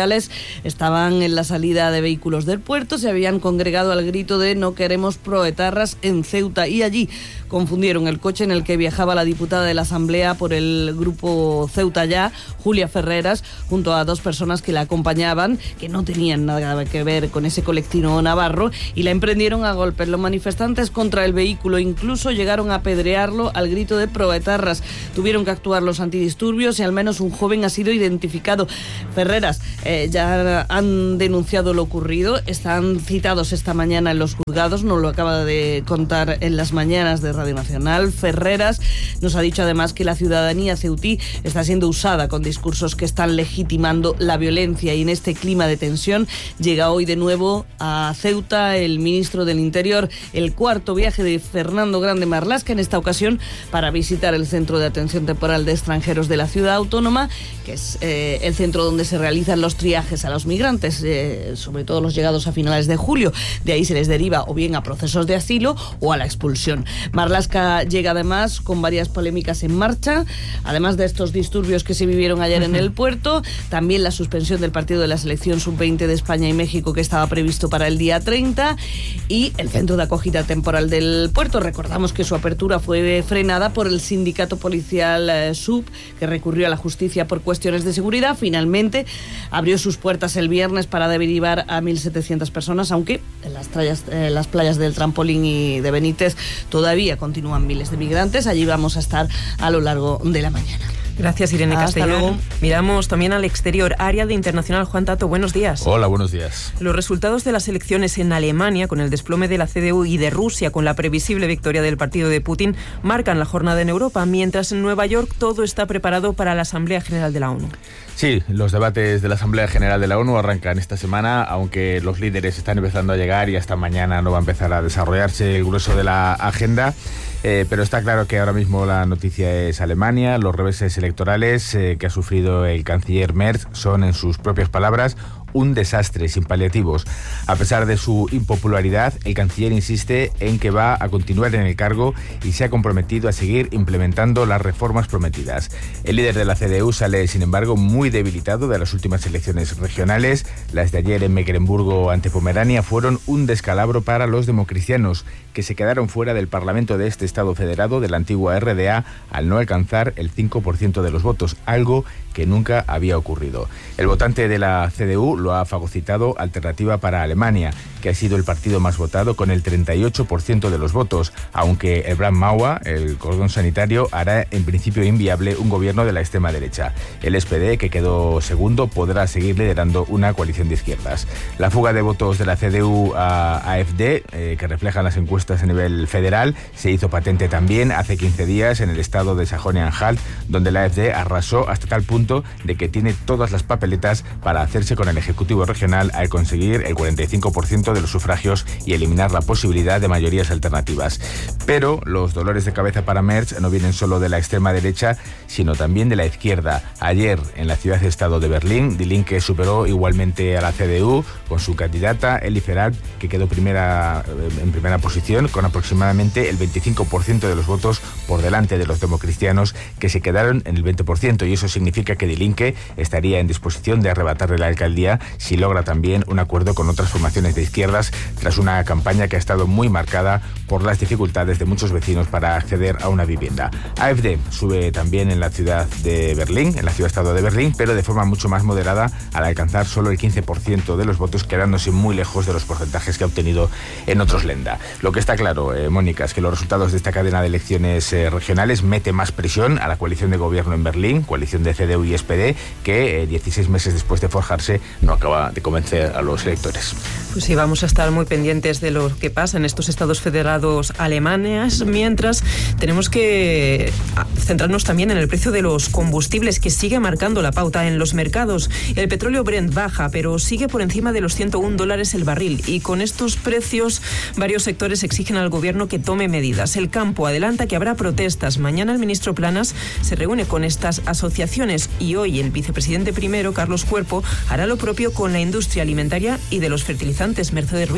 sociales estaban en la salida de vehículos del puerto, se habían congregado al grito de "no queremos proetarras en Ceuta", y allí confundieron el coche en el que viajaba la diputada de la Asamblea por el grupo Ceuta Ya, Julia Ferreras, junto a dos personas que la acompañaban, que no tenían nada que ver con ese colectivo navarro, y la emprendieron a golpes. Los manifestantes contra el vehículo incluso llegaron a apedrearlo al grito de "proetarras". Tuvieron que actuar los antidisturbios y al menos un joven ha sido identificado. Ferreras eh, ya han denunciado lo ocurrido, están citados esta mañana en los juzgados, nos lo acaba de contar en las mañanas de Radio Nacional. Ferreras nos ha dicho además que la ciudadanía ceutí está siendo usada con discursos que están legitimando la violencia, y en este clima de tensión llega hoy de nuevo a Ceuta el ministro del Interior, el cuarto viaje de Fernando Grande Marlaska, en esta ocasión para visitar el Centro de Atención Temporal de Extranjeros de la Ciudad Autónoma, que es eh, el centro donde se realizan los triajes a los migrantes, eh, sobre todo los llegados a finales de julio. De ahí se les deriva o bien a procesos de asilo o a la expulsión. Marlaska llega además con varias polémicas en marcha, además de estos disturbios que se vivieron ayer en el puerto, también la suspensión del partido de la selección sub veinte de España y México que estaba previsto para el día treinta, y el centro de acogida temporal del puerto. Recordamos que su apertura fue frenada por el sindicato policial eh, S U B, que recurrió a la justicia por cuestiones de seguridad. Finalmente abrió sus puertas el viernes para derivar a mil setecientas personas, aunque en las, trayas, eh, las playas del Trampolín y de Benítez todavía continúan miles de migrantes. Allí vamos a estar a lo largo de la mañana. Gracias, Irene Hasta Castellón. luego. Miramos también al exterior. Área de Internacional, Juan Tato, buenos días. Hola, buenos días. Los resultados de las elecciones en Alemania, con el desplome de la C D U, y de Rusia, con la previsible victoria del partido de Putin, marcan la jornada en Europa, mientras en Nueva York todo está preparado para la Asamblea General de la ONU. Sí, los debates de la Asamblea General de la ONU arrancan esta semana, aunque los líderes están empezando a llegar y hasta mañana no va a empezar a desarrollarse el grueso de la agenda. Eh, pero está claro que ahora mismo la noticia es Alemania. Los reveses electorales eh, que ha sufrido el canciller Merz son, en sus propias palabras, un desastre sin paliativos. A pesar de su impopularidad, el canciller insiste en que va a continuar en el cargo y se ha comprometido a seguir implementando las reformas prometidas. El líder de la C D U sale, sin embargo, muy debilitado de las últimas elecciones regionales. Las de ayer en Mecklemburgo ante Pomerania fueron un descalabro para los democristianos, que se quedaron fuera del Parlamento de este Estado federado de la antigua R D A al no alcanzar el cinco por ciento de los votos, algo que nunca había ocurrido. El votante de la C D U lo ha fagocitado Alternativa para Alemania, que ha sido el partido más votado con el treinta y ocho por ciento de los votos, aunque el Brandmauer, el cordón sanitario, hará en principio inviable un gobierno de la extrema derecha. El S P D, que quedó segundo, podrá seguir liderando una coalición de izquierdas. La fuga de votos de la C D U a AfD, eh, que reflejan las encuestas a nivel federal, se hizo patente también hace quince días en el estado de Sajonia-Anhalt, donde la AfD arrasó hasta tal punto de que tiene todas las papeletas para hacerse con el Ejecutivo regional al conseguir el cuarenta y cinco por ciento de los sufragios y eliminar la posibilidad de mayorías alternativas. Pero los dolores de cabeza para Merz no vienen solo de la extrema derecha, sino también de la izquierda. Ayer, en la ciudad-estado de Berlín, Die Linke superó igualmente a la C D U con su candidata Elli Ferrat, que quedó primera, en primera posición con aproximadamente el veinticinco por ciento de los votos por delante de los democristianos, que se quedaron en el veinte por ciento, y eso significa que Die Linke estaría en disposición de arrebatarle la alcaldía si logra también un acuerdo con otras formaciones de izquierdas, tras una campaña que ha estado muy marcada por las dificultades de muchos vecinos para acceder a una vivienda. AfD sube también en la ciudad de Berlín, en la ciudad-estado de Berlín, pero de forma mucho más moderada, al alcanzar solo el quince por ciento de los votos, quedándose muy lejos de los porcentajes que ha obtenido en otros Länder. Lo que está claro, eh, Mónica, es que los resultados de esta cadena de elecciones eh, regionales mete más presión a la coalición de gobierno en Berlín, coalición de C D U y S P D, que eh, dieciséis meses después de forjarse no acaba de convencer a los electores. Pues sí, vamos a estar muy pendientes de lo que pasa en estos estados federados alemanes, mientras tenemos que centrarnos también en el precio de los combustibles, que sigue marcando la pauta en los mercados. El petróleo Brent baja, pero sigue por encima de los ciento uno dólares el barril, y con estos precios varios sectores exigen al gobierno que tome medidas. El campo adelanta que habrá protestas. Mañana el ministro Planas se reúne con estas asociaciones, y hoy el vicepresidente primero, Carlos Cuerpo, hará lo propio con la industria alimentaria y de los fertilizantes. Mercedes Ruiz.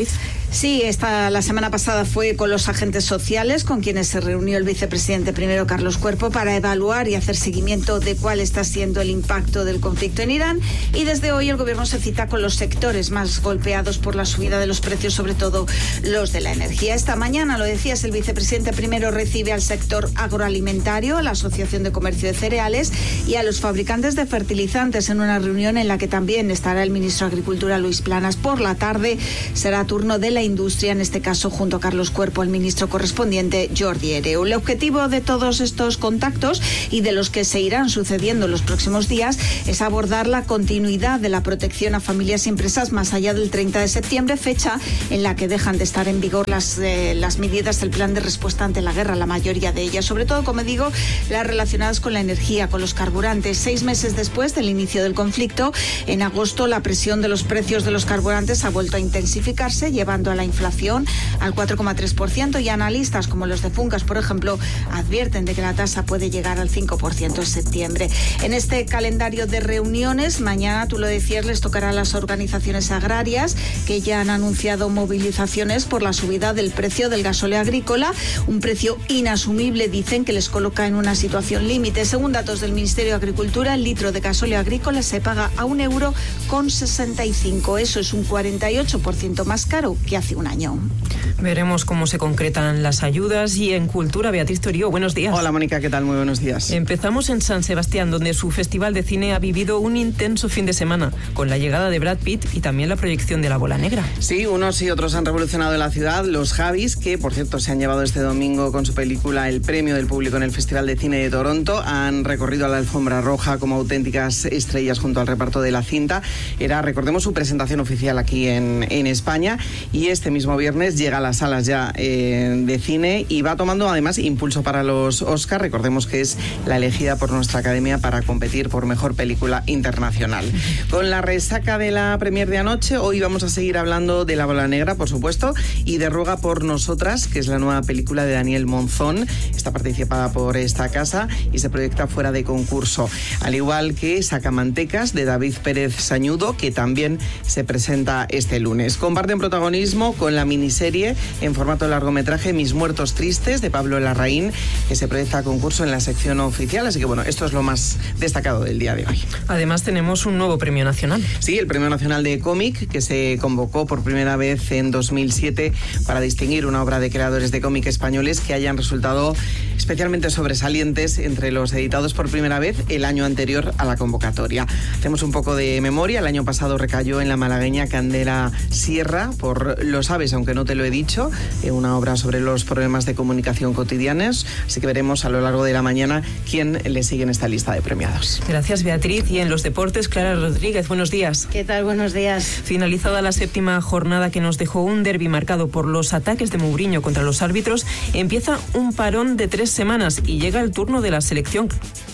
Sí, esta, la semana pasada fue con los agentes sociales, con quienes se reunió el vicepresidente primero, Carlos Cuerpo, para evaluar y hacer seguimiento de cuál está siendo el impacto del conflicto en Irán. Y desde hoy el gobierno se cita con los sectores más golpeados por la subida de los precios, sobre todo los de la energía. Esta mañana, lo decías, el vicepresidente primero recibe al sector agroalimentario, a la Asociación de Comercio de Cereales y a los fabricantes de fertilizantes en una reunión en la que también estará el ministro de Agricultura, Luis Planas. Por la tarde será turno de la industria, en este caso junto a Carlos Cuerpo, el ministro correspondiente, Jordi Hereu. El objetivo de todos estos contactos y de los que se irán sucediendo en los próximos días es abordar la continuidad de la protección a familias y empresas más allá del treinta de septiembre, fecha en la que dejan de estar en vigor las, eh, las medidas del plan de respuesta ante la guerra, la mayoría de ellas, sobre todo, como digo, las relacionadas con la energía, con los carburantes. Seis meses después del inicio del conflicto, en agosto, la presión de los precios de los carburantes ha vuelto a intensificarse, llevando a la inflación al cuatro coma tres por ciento, y analistas como los de Funcas, por ejemplo, advierten de que la tasa puede llegar al cinco por ciento en septiembre. En este calendario de reuniones, mañana, tú lo decías, les tocará a las organizaciones agrarias, que ya han anunciado movilizaciones por la subida del precio del gasóleo agrícola, un precio inasumible, dicen, que les coloca en una situación límite. Según datos del Ministerio de Agricultura, el litro de gasóleo agrícola se paga a un euro con sesenta y cinco. Eso es un cuarenta y ocho por ciento más caro que hace un año. Veremos cómo se concretan las ayudas. Y en Cultura, Beatriz Torío, buenos días. Hola, Mónica, ¿qué tal? Muy buenos días. Empezamos en San Sebastián, donde su festival de cine ha vivido un intenso fin de semana, con la llegada de Brad Pitt y también la proyección de La Bola Negra. Sí, unos y otros han revolucionado la ciudad. Los Javis, que por cierto se han llevado este domingo con su película el premio del público en el Festival de Cine de Toronto, han recorrido la alfombra roja como auténticas estrellas junto al reparto de la cinta. Era, recordemos, su presentación oficial aquí en, en España, y este mismo viernes llega a las salas ya eh, de cine y va tomando además impulso para los Oscar. Recordemos que es la elegida por nuestra Academia para competir por mejor película internacional. Con la resaca de la premier de anoche, hoy vamos a seguir hablando de La Bola Negra, por supuesto, y de Ruega por Nosotras, que es la nueva película de Daniel Monzón. Está participada por esta casa y se proyecta fuera de concurso, al igual que Sacamantecas, de David Pérez Sañudo, que también se presenta este lunes. Comparten protagonismo con la miniserie en formato largometraje Mis Muertos Tristes, de Pablo Larraín, que se proyecta a concurso en la sección oficial. Así que bueno, esto es lo más destacado del día de hoy. Además tenemos un nuevo premio nacional. Sí, el Premio Nacional de Cómic, que se convocó por primera vez en dos mil siete para distinguir una obra de creadores de cómic españoles que hayan resultado especialmente sobresalientes entre los editados por primera vez el año anterior a la convocatoria. Hacemos un poco de memoria. El año pasado recayó en la malagueña Candela Sierra por Lo sabes, aunque no te lo he dicho, una obra sobre los problemas de comunicación cotidianos. Así que veremos a lo largo de la mañana quién le sigue en esta lista de premiados. Gracias, Beatriz. Y en los deportes, Clara Rodríguez, buenos días. ¿Qué tal? Buenos días. Finalizada la séptima jornada, que nos dejó un derbi marcado por los ataques de Mourinho contra los árbitros, empieza un parón de tres semanas y llega el turno de la selección.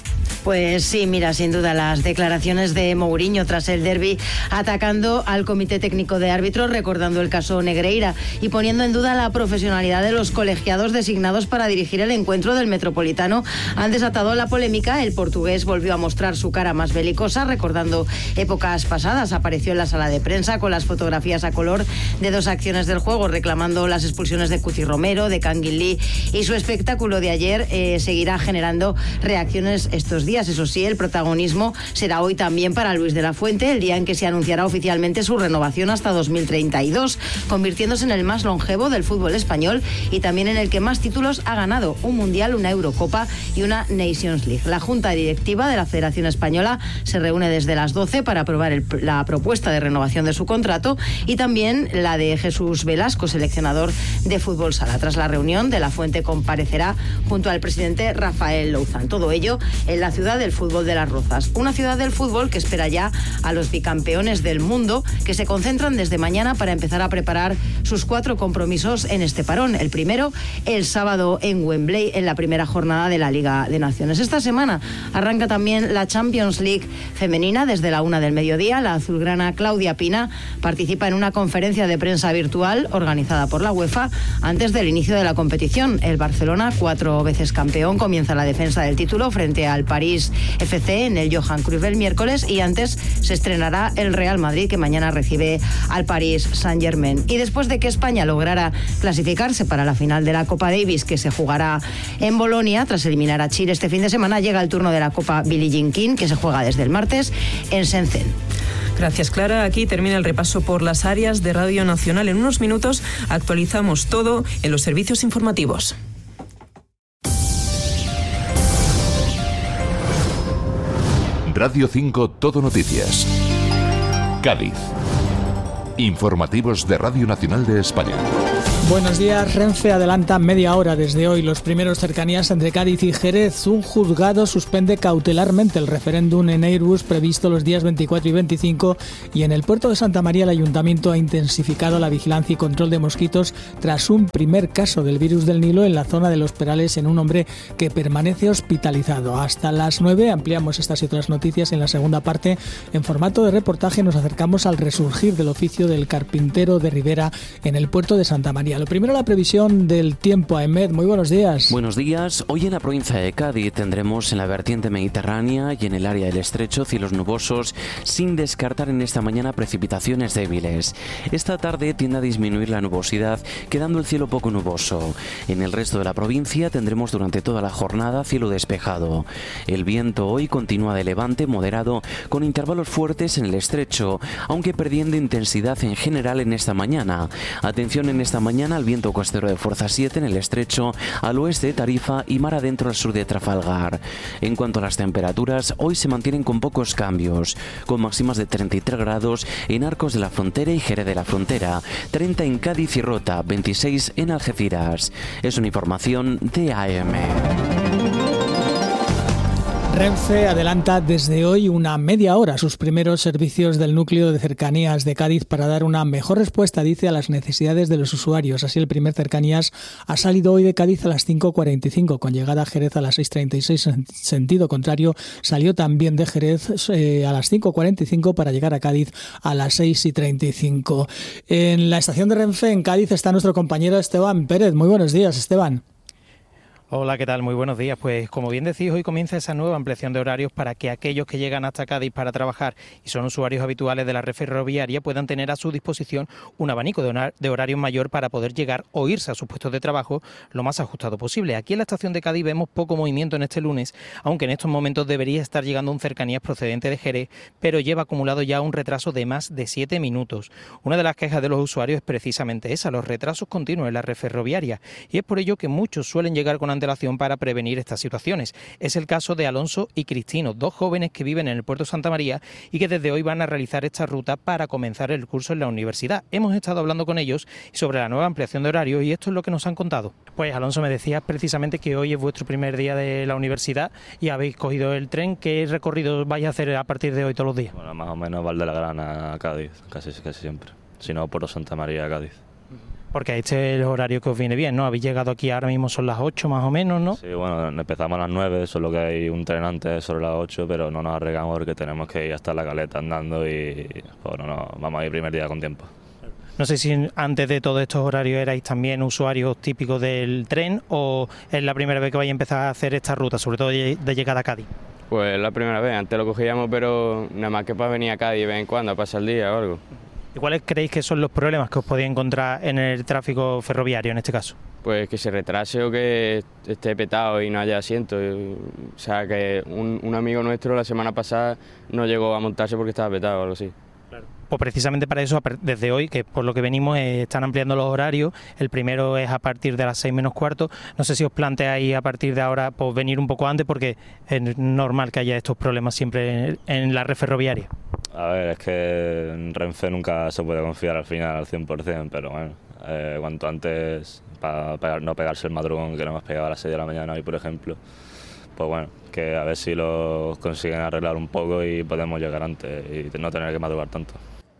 Pues sí, mira, sin duda las declaraciones de Mourinho tras el derbi, atacando al Comité Técnico de Árbitros, recordando el caso Negreira y poniendo en duda la profesionalidad de los colegiados designados para dirigir el encuentro del Metropolitano, han desatado la polémica. El portugués volvió a mostrar su cara más belicosa, recordando épocas pasadas. Apareció en la sala de prensa con las fotografías a color de dos acciones del juego, reclamando las expulsiones de Cuti Romero, de Kangin Lee, y su espectáculo de ayer eh, seguirá generando reacciones estos días. Eso sí, el protagonismo será hoy también para Luis de la Fuente, el día en que se anunciará oficialmente su renovación hasta dos mil treinta y dos, convirtiéndose en el más longevo del fútbol español y también en el que más títulos ha ganado: un Mundial, una Eurocopa y una Nations League. La Junta Directiva de la Federación Española se reúne desde las doce para aprobar el, la propuesta de renovación de su contrato, y también la de Jesús Velasco, seleccionador de fútbol sala. Tras la reunión, de la Fuente comparecerá junto al presidente Rafael Louzán. Todo ello en la ciudad del fútbol de Las Rozas, una ciudad del fútbol que espera ya a los bicampeones del mundo, que se concentran desde mañana para empezar a preparar sus cuatro compromisos en este parón. El primero, el sábado en Wembley, en la primera jornada de la Liga de Naciones. Esta semana arranca también la Champions League femenina desde la una del mediodía. La azulgrana Claudia Pina participa en una conferencia de prensa virtual organizada por la UEFA antes del inicio de la competición. El Barcelona, cuatro veces campeón, comienza la defensa del título frente al París París F C en el Johan Cruyff el miércoles, y antes se estrenará el Real Madrid, que mañana recibe al París Saint-Germain. Y después de que España lograra clasificarse para la final de la Copa Davis, que se jugará en Bolonia tras eliminar a Chile este fin de semana, llega el turno de la Copa Billie Jean King, que se juega desde el martes en Shenzhen. Gracias, Clara. Aquí termina el repaso por las áreas de Radio Nacional. En unos minutos actualizamos todo en los servicios informativos. Radio cinco Todo Noticias. Cádiz. Informativos de Radio Nacional de España. Buenos días. Renfe adelanta media hora desde hoy los primeros cercanías entre Cádiz y Jerez. Un juzgado suspende cautelarmente el referéndum en Airbus previsto los días veinticuatro y veinticinco, y en el puerto de Santa María el Ayuntamiento ha intensificado la vigilancia y control de mosquitos tras un primer caso del virus del Nilo en la zona de Los Perales en un hombre que permanece hospitalizado. Hasta las nueve ampliamos estas y otras noticias. En la segunda parte, en formato de reportaje, nos acercamos al resurgir del oficio del carpintero de Ribera en el puerto de Santa María. Lo primero, la previsión del tiempo. Ahmed, muy buenos días. Buenos días. Hoy en la provincia de Cádiz tendremos en la vertiente mediterránea y en el área del estrecho cielos nubosos, sin descartar en esta mañana precipitaciones débiles. Esta tarde tiende a disminuir la nubosidad, quedando el cielo poco nuboso. En el resto de la provincia tendremos durante toda la jornada cielo despejado. El viento hoy continúa de levante moderado, con intervalos fuertes en el estrecho, aunque perdiendo intensidad en general en esta mañana. Atención en esta mañana al viento costero de fuerza siete en el estrecho, al oeste de Tarifa y mar adentro al sur de Trafalgar. En cuanto a las temperaturas, hoy se mantienen con pocos cambios, con máximas de treinta y tres grados en Arcos de la Frontera y Jerez de la Frontera, treinta en Cádiz y Rota, veintiséis en Algeciras. Es una información de A M. Renfe adelanta desde hoy una media hora sus primeros servicios del núcleo de cercanías de Cádiz para dar una mejor respuesta, dice, a las necesidades de los usuarios. Así, el primer cercanías ha salido hoy de Cádiz a las cinco cuarenta y cinco, con llegada a Jerez a las seis treinta y seis. En sentido contrario, salió también de Jerez eh, a las cinco cuarenta y cinco para llegar a Cádiz a las seis treinta y cinco. En la estación de Renfe, en Cádiz, está nuestro compañero Esteban Pérez. Muy buenos días, Esteban. Hola, ¿qué tal? Muy buenos días. Pues como bien decís, hoy comienza esa nueva ampliación de horarios para que aquellos que llegan hasta Cádiz para trabajar y son usuarios habituales de la red ferroviaria puedan tener a su disposición un abanico de horarios mayor para poder llegar o irse a sus puestos de trabajo lo más ajustado posible. Aquí en la estación de Cádiz vemos poco movimiento en este lunes, aunque en estos momentos debería estar llegando un cercanías procedente de Jerez, pero lleva acumulado ya un retraso de más de siete minutos. Una de las quejas de los usuarios es precisamente esa, los retrasos continuos en la red ferroviaria, y es por ello que muchos suelen llegar con antelación para prevenir estas situaciones. Es el caso de Alonso y Cristino, dos jóvenes que viven en el puerto de Santa María y que desde hoy van a realizar esta ruta para comenzar el curso en la universidad. Hemos estado hablando con ellos sobre la nueva ampliación de horarios y esto es lo que nos han contado. Pues Alonso, me decías precisamente que hoy es vuestro primer día de la universidad y habéis cogido el tren. ¿Qué recorrido vais a hacer a partir de hoy todos los días? Bueno, más o menos Val de la Grana a Cádiz, casi, casi siempre. Si no, por Santa María a Cádiz. Porque este es el horario que os viene bien, ¿no? Habéis llegado aquí, ahora mismo son las ocho más o menos, ¿no? Sí, bueno, empezamos a las nueve, solo que hay un tren antes sobre las ocho, pero no nos arriesgamos porque tenemos que ir hasta la Caleta andando y bueno, no, vamos a ir primer día con tiempo. No sé si antes de todos estos horarios erais también usuarios típicos del tren o es la primera vez que vais a empezar a hacer esta ruta, sobre todo de llegada a Cádiz. Pues la primera vez, antes lo cogíamos, pero nada más que para venir a Cádiz de vez en cuando, a pasar el día o algo. ¿Y cuáles creéis que son los problemas que os podéis encontrar en el tráfico ferroviario en este caso? Pues que se retrase o que esté petado y no haya asiento. O sea, que un, un amigo nuestro la semana pasada no llegó a montarse porque estaba petado o algo así. Claro. Pues precisamente para eso, desde hoy, que por lo que venimos, eh, están ampliando los horarios. El primero es a partir de las seis menos cuarto. No sé si os planteáis a partir de ahora pues, venir un poco antes, porque es normal que haya estos problemas siempre en, en la red ferroviaria. A ver, es que en Renfe nunca se puede confiar al final al cien por ciento, pero bueno, eh, cuanto antes, para pegar, no pegarse el madrugón que nos hemos pegado a las seis de la mañana hoy, por ejemplo, pues bueno, que a ver si lo consiguen arreglar un poco y podemos llegar antes y no tener que madrugar tanto.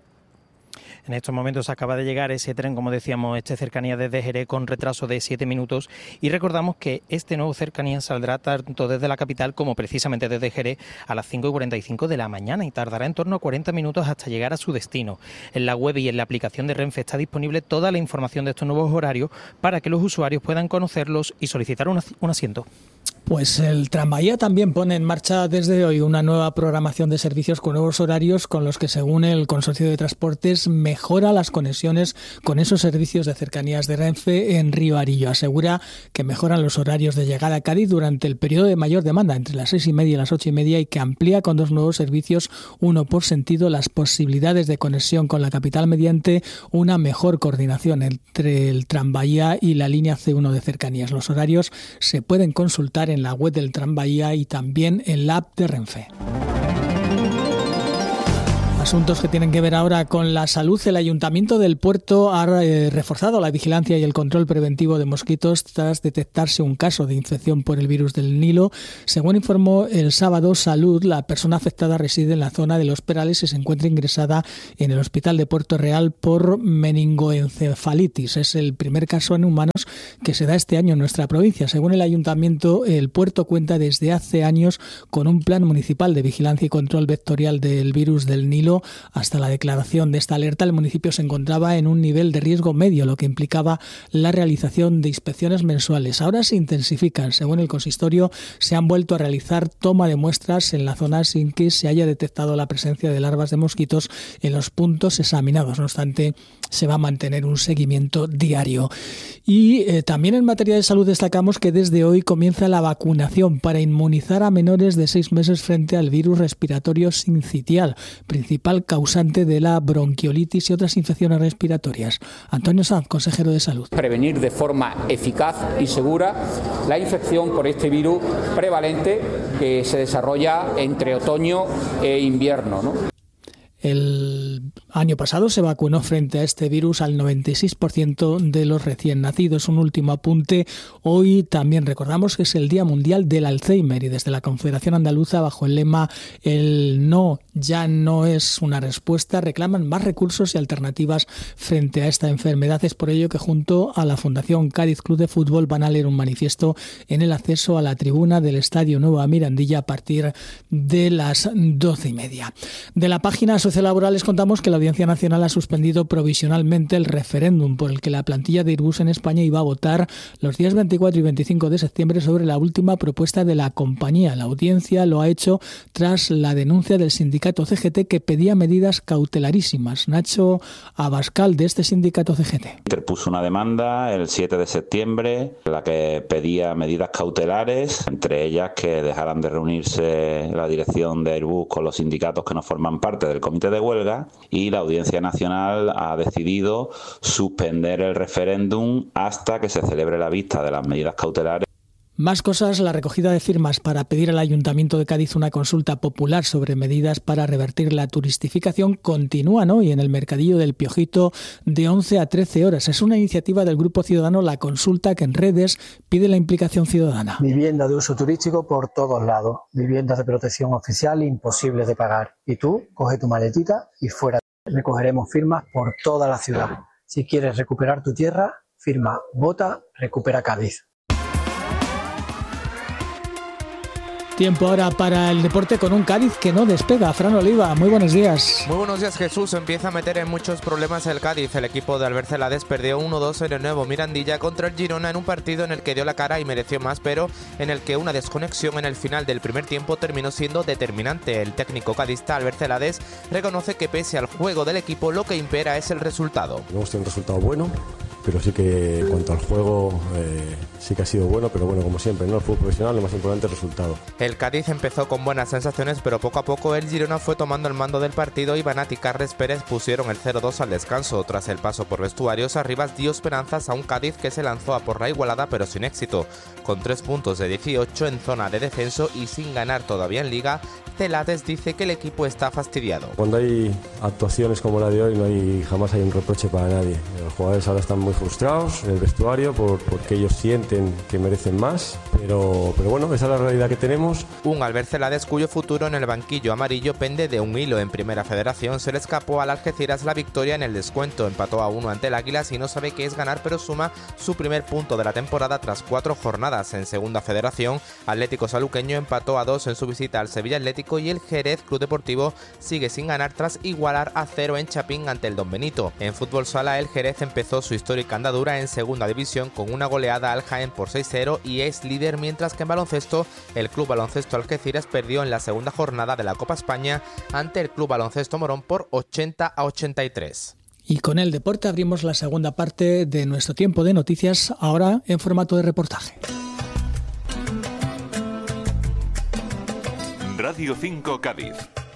En estos momentos acaba de llegar ese tren, como decíamos, este cercanía desde Jerez con retraso de siete minutos y recordamos que este nuevo cercanía saldrá tanto desde la capital como precisamente desde Jerez a las cinco y cuarenta y cinco de la mañana y tardará en torno a cuarenta minutos hasta llegar a su destino. En la web y en la aplicación de Renfe está disponible toda la información de estos nuevos horarios para que los usuarios puedan conocerlos y solicitar un, un asiento. Pues el Tranvía también pone en marcha desde hoy una nueva programación de servicios con nuevos horarios con los que, según el Consorcio de Transportes, mejora las conexiones con esos servicios de cercanías de Renfe en Río Arillo. Asegura que mejoran los horarios de llegada a Cádiz durante el periodo de mayor demanda, entre las seis y media y las ocho y media, y que amplía con dos nuevos servicios, uno por sentido, las posibilidades de conexión con la capital mediante una mejor coordinación entre el Tranvía y la línea ce uno de cercanías. Los horarios se pueden consultar en la web del Tranvía y también en la app de Renfe. Asuntos que tienen que ver ahora con la salud. El Ayuntamiento del Puerto ha eh, reforzado la vigilancia y el control preventivo de mosquitos tras detectarse un caso de infección por el virus del Nilo. Según informó el sábado Salud, la persona afectada reside en la zona de Los Perales y se encuentra ingresada en el Hospital de Puerto Real por meningoencefalitis. Es el primer caso en humanos que se da este año en nuestra provincia. Según el Ayuntamiento, el puerto cuenta desde hace años con un plan municipal de vigilancia y control vectorial del virus del Nilo. Hasta la declaración de esta alerta, el municipio se encontraba en un nivel de riesgo medio, lo que implicaba la realización de inspecciones mensuales. Ahora se intensifican. Según el consistorio, se han vuelto a realizar toma de muestras en la zona sin que se haya detectado la presencia de larvas de mosquitos en los puntos examinados. No obstante, se va a mantener un seguimiento diario. Y eh, también en materia de salud destacamos que desde hoy comienza la vacunación para inmunizar a menores de seis meses frente al virus respiratorio sincitial, principal causante de la bronquiolitis y otras infecciones respiratorias. Antonio Sanz, consejero de Salud. Prevenir de forma eficaz y segura la infección por este virus prevalente que se desarrolla entre otoño e invierno, ¿no? El año pasado se vacunó frente a este virus al noventa y seis por ciento de los recién nacidos. Un último apunte. Hoy también recordamos que es el Día Mundial del Alzheimer y desde la Confederación Andaluza, bajo el lema "El no ya no es una respuesta", reclaman más recursos y alternativas frente a esta enfermedad. Es por ello que junto a la Fundación Cádiz Club de Fútbol van a leer un manifiesto en el acceso a la tribuna del Estadio Nueva Mirandilla a partir de las doce y media. De la página laboral les contamos que la Audiencia Nacional ha suspendido provisionalmente el referéndum por el que la plantilla de Airbus en España iba a votar los días veinticuatro y veinticinco de septiembre sobre la última propuesta de la compañía. La audiencia lo ha hecho tras la denuncia del sindicato C G T, que pedía medidas cautelarísimas. Nacho Abascal, de este sindicato C G T. Interpuso una demanda el siete de septiembre en la que pedía medidas cautelares, entre ellas que dejaran de reunirse la dirección de Airbus con los sindicatos que no forman parte del comité de huelga, y la Audiencia Nacional ha decidido suspender el referéndum hasta que se celebre la vista de las medidas cautelares. Más cosas. La recogida de firmas para pedir al Ayuntamiento de Cádiz una consulta popular sobre medidas para revertir la turistificación continúan hoy en el Mercadillo del Piojito de once a trece horas. Es una iniciativa del Grupo Ciudadano La Consulta, que en redes pide la implicación ciudadana. Vivienda de uso turístico por todos lados, viviendas de protección oficial imposibles de pagar. Y tú, coge tu maletita y fuera. Recogeremos firmas por toda la ciudad. Si quieres recuperar tu tierra, firma Vota Recupera Cádiz. Tiempo ahora para el deporte con un Cádiz que no despega. Fran Oliva, muy buenos días. Muy buenos días, Jesús. Empieza a meter en muchos problemas el Cádiz. El equipo de Albert Celades perdió uno dos en el nuevo Mirandilla contra el Girona en un partido en el que dio la cara y mereció más, pero en el que una desconexión en el final del primer tiempo terminó siendo determinante. El técnico cadista Albert Celades reconoce que pese al juego del equipo, lo que impera es el resultado. Hemos tenido un resultado bueno, pero sí que en cuanto al juego eh, sí que ha sido bueno, pero bueno, como siempre, ¿no? El fútbol profesional, lo más importante es el resultado. El Cádiz empezó con buenas sensaciones, pero poco a poco el Girona fue tomando el mando del partido y Banat y Carles Pérez pusieron el cero dos al descanso. Tras el paso por vestuarios, Arribas dio esperanzas a un Cádiz que se lanzó a por la igualada, pero sin éxito. Con tres puntos de dieciocho en zona de descenso y sin ganar todavía en Liga, Celades dice que el equipo está fastidiado. Cuando hay actuaciones como la de hoy, no hay jamás hay un reproche para nadie. Los jugadores ahora están muy frustrados en el vestuario por, porque ellos sienten que merecen más, pero, pero bueno, esa es la realidad que tenemos. Un Albert Celades cuyo futuro en el banquillo amarillo pende de un hilo. En Primera Federación se le escapó al Algeciras la victoria en el descuento, empató a uno ante el Águilas y no sabe qué es ganar, pero suma su primer punto de la temporada tras cuatro jornadas. En Segunda Federación, Atlético Saluqueño empató a dos en su visita al Sevilla Atlético Atlético y el Jerez Club Deportivo sigue sin ganar tras igualar a cero en Chapín ante el Don Benito. En fútbol sala, el Jerez empezó su histórica andadura en segunda división con una goleada al Jaén por seis cero y es líder, mientras que en baloncesto el Club Baloncesto Algeciras perdió en la segunda jornada de la Copa España ante el Club Baloncesto Morón por ochenta a ochenta y tres. Y con el deporte abrimos la segunda parte de nuestro tiempo de noticias, ahora en formato de reportaje. Radio cinco Cádiz.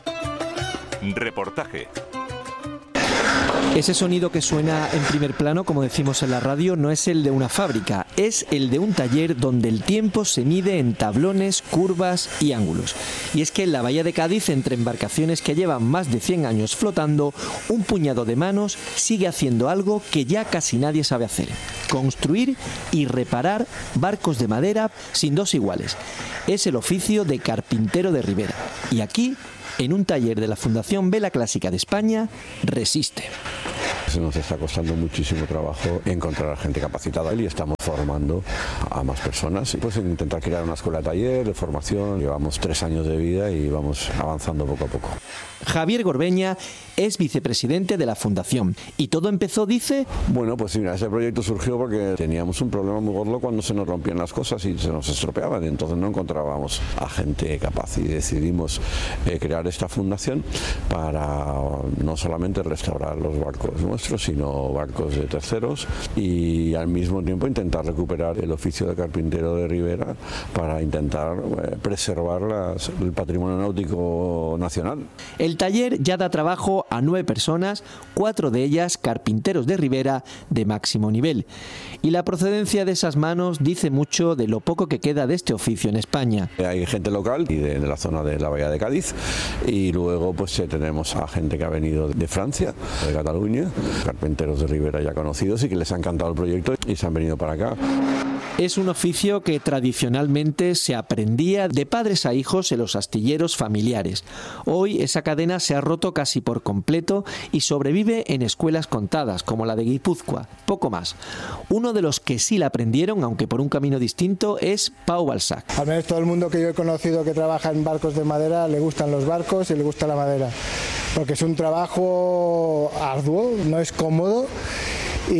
Reportaje. Ese sonido que suena en primer plano, como decimos en la radio, no es el de una fábrica, es el de un taller donde el tiempo se mide en tablones, curvas y ángulos. Y es que en la bahía de Cádiz, entre embarcaciones que llevan más de cien años flotando, un puñado de manos sigue haciendo algo que ya casi nadie sabe hacer: construir y reparar barcos de madera sin dos iguales. Es el oficio de carpintero de ribera. Y aquí, en un taller de la Fundación Vela Clásica de España, resiste. Nos está costando muchísimo trabajo encontrar a gente capacitada y estamos formando a más personas y pues intentar crear una escuela de taller, de formación. Llevamos tres años de vida y vamos avanzando poco a poco. Javier Gorbeña es vicepresidente de la Fundación y todo empezó, dice... Bueno, pues mira, ese proyecto surgió porque teníamos un problema muy gordo cuando se nos rompían las cosas y se nos estropeaban, entonces no encontrábamos a gente capaz y decidimos eh, crear esta fundación para no solamente restaurar los barcos nuestros, sino barcos de terceros y al mismo tiempo intentar recuperar el oficio de carpintero de ribera para intentar eh, preservar las, el patrimonio náutico nacional. El taller ya da trabajo a nueve personas, cuatro de ellas carpinteros de ribera de máximo nivel. Y la procedencia de esas manos dice mucho de lo poco que queda de este oficio en España. Hay gente local y de, de la zona de la bahía de Cádiz y luego pues eh, tenemos a gente que ha venido de Francia, de Cataluña, carpinteros de ribera ya conocidos y que les ha encantado el proyecto y se han venido para acá. Es un oficio que tradicionalmente se aprendía de padres a hijos en los astilleros familiares. Hoy esa cadena se ha roto casi por completo y sobrevive en escuelas contadas, como la de Guipúzcoa, poco más. Uno de los que sí la aprendieron, aunque por un camino distinto, es Pau Balzac. Al menos todo el mundo que yo he conocido que trabaja en barcos de madera le gustan los barcos y le gusta la madera, porque es un trabajo arduo, no es cómodo y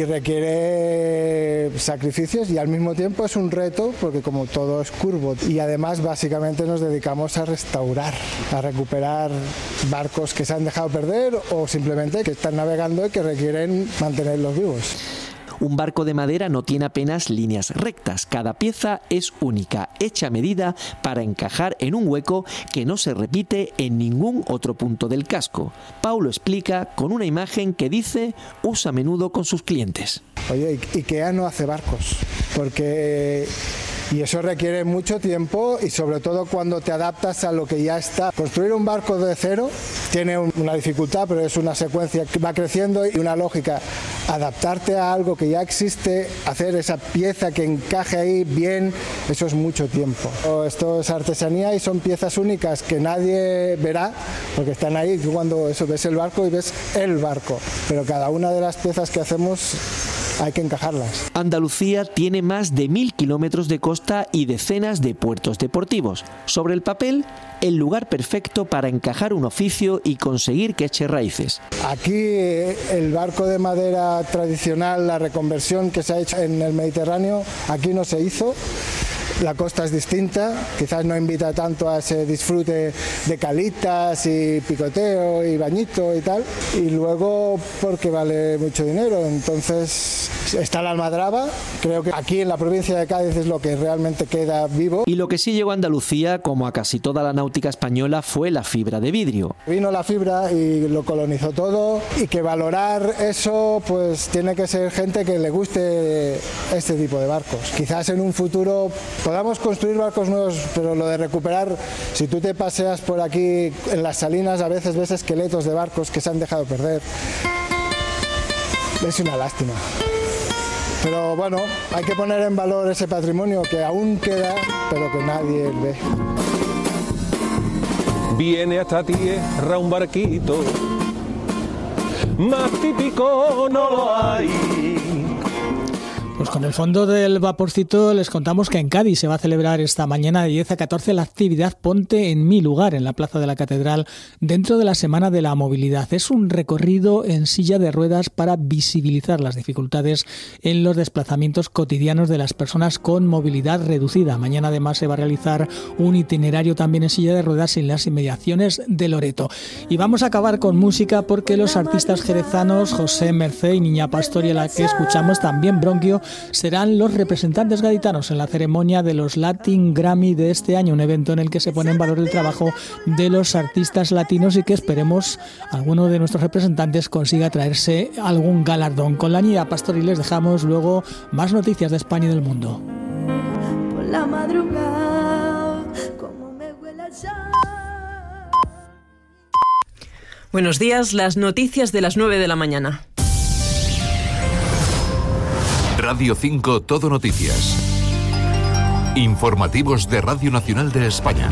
requiere sacrificios y al mismo tiempo es un reto porque como todo es curvo y además básicamente nos dedicamos a restaurar, a recuperar barcos que se han dejado perder o simplemente que están navegando y que requieren mantenerlos vivos. Un barco de madera no tiene apenas líneas rectas, cada pieza es única, hecha a medida para encajar en un hueco que no se repite en ningún otro punto del casco. Paulo explica con una imagen que dice usa a menudo con sus clientes. Oye, IKEA no hace barcos, porque... Y eso requiere mucho tiempo y sobre todo cuando te adaptas a lo que ya está. Construir un barco de cero tiene una dificultad, pero es una secuencia que va creciendo y una lógica. Adaptarte a algo que ya existe, hacer esa pieza que encaje ahí bien, eso es mucho tiempo. Esto es artesanía y son piezas únicas que nadie verá porque están ahí. Tú cuando eso ves el barco y ves el barco, pero cada una de las piezas que hacemos hay que encajarlas. Andalucía tiene más de mil kilómetros de costa y decenas de puertos deportivos. Sobre el papel, el lugar perfecto para encajar un oficio y conseguir que eche raíces. Aquí el barco de madera tradicional, la reconversión que se ha hecho en el Mediterráneo, aquí no se hizo. La costa es distinta, quizás no invita tanto a ese disfrute de calitas y picoteo y bañito y tal, y luego porque vale mucho dinero. Entonces está la almadraba, creo que aquí en la provincia de Cádiz es lo que realmente queda vivo. Y lo que sí llegó a Andalucía, como a casi toda la náutica española, fue la fibra de vidrio. Vino la fibra y lo colonizó todo, y que valorar eso pues tiene que ser gente que le guste este tipo de barcos. Quizás en un futuro podamos construir barcos nuevos, pero lo de recuperar, si tú te paseas por aquí en las salinas, a veces ves esqueletos de barcos que se han dejado perder. Es una lástima. Pero bueno, hay que poner en valor ese patrimonio que aún queda, pero que nadie ve. Viene a esta tierra un barquito, más típico no lo hay. Pues con el fondo del vaporcito les contamos que en Cádiz se va a celebrar esta mañana de diez a catorce la actividad Ponte en mi lugar en la Plaza de la Catedral dentro de la Semana de la Movilidad. Es un recorrido en silla de ruedas para visibilizar las dificultades en los desplazamientos cotidianos de las personas con movilidad reducida. Mañana además se va a realizar un itinerario también en silla de ruedas en las inmediaciones de Loreto. Y vamos a acabar con música porque los artistas jerezanos José Mercé y Niña Pastor, y a la que escuchamos también Bronquio, serán los representantes gaditanos en la ceremonia de los Latin Grammy de este año, un evento en el que se pone en valor el trabajo de los artistas latinos y que esperemos alguno de nuestros representantes consiga traerse algún galardón. Con la Niña Pastor y les dejamos luego más noticias de España y del mundo. Por la madrugada, como me huele ya. Buenos días, las noticias de las nueve de la mañana. Radio cinco Todo Noticias. Informativos de Radio Nacional de España.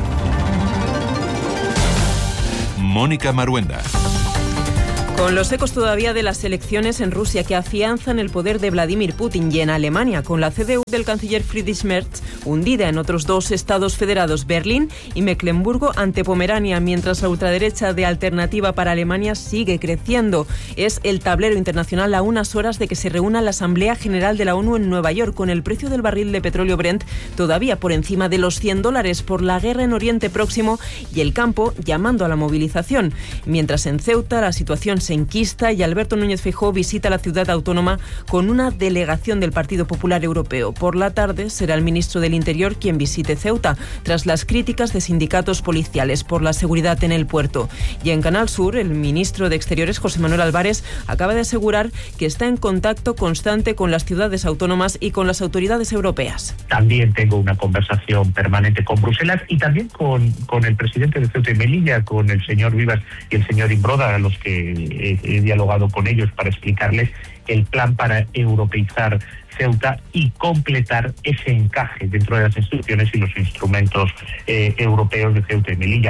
Mónica Maruenda. Con los ecos todavía de las elecciones en Rusia que afianzan el poder de Vladimir Putin, y en Alemania con la C D U del canciller Friedrich Merz hundida en otros dos estados federados, Berlín y Mecklemburgo ante Pomerania, mientras la ultraderecha de Alternativa para Alemania sigue creciendo. Es el tablero internacional a unas horas de que se reúna la Asamblea General de la ONU en Nueva York, con el precio del barril de petróleo Brent todavía por encima de los cien dólares por la guerra en Oriente Próximo y el campo llamando a la movilización. Mientras en Ceuta la situación se enquista y Alberto Núñez Feijóo visita la ciudad autónoma con una delegación del Partido Popular Europeo. Por la tarde será el ministro del Interior quien visite Ceuta, tras las críticas de sindicatos policiales por la seguridad en el puerto. Y en Canal Sur, el ministro de Exteriores, José Manuel Álvarez, acaba de asegurar que está en contacto constante con las ciudades autónomas y con las autoridades europeas. También tengo una conversación permanente con Bruselas y también con, con el presidente de Ceuta y Melilla, con el señor Vivas y el señor Imbroda, a los que He, he dialogado con ellos para explicarles el plan para europeizar Ceuta y completar ese encaje dentro de las instituciones y los instrumentos eh, europeos de Ceuta y Melilla.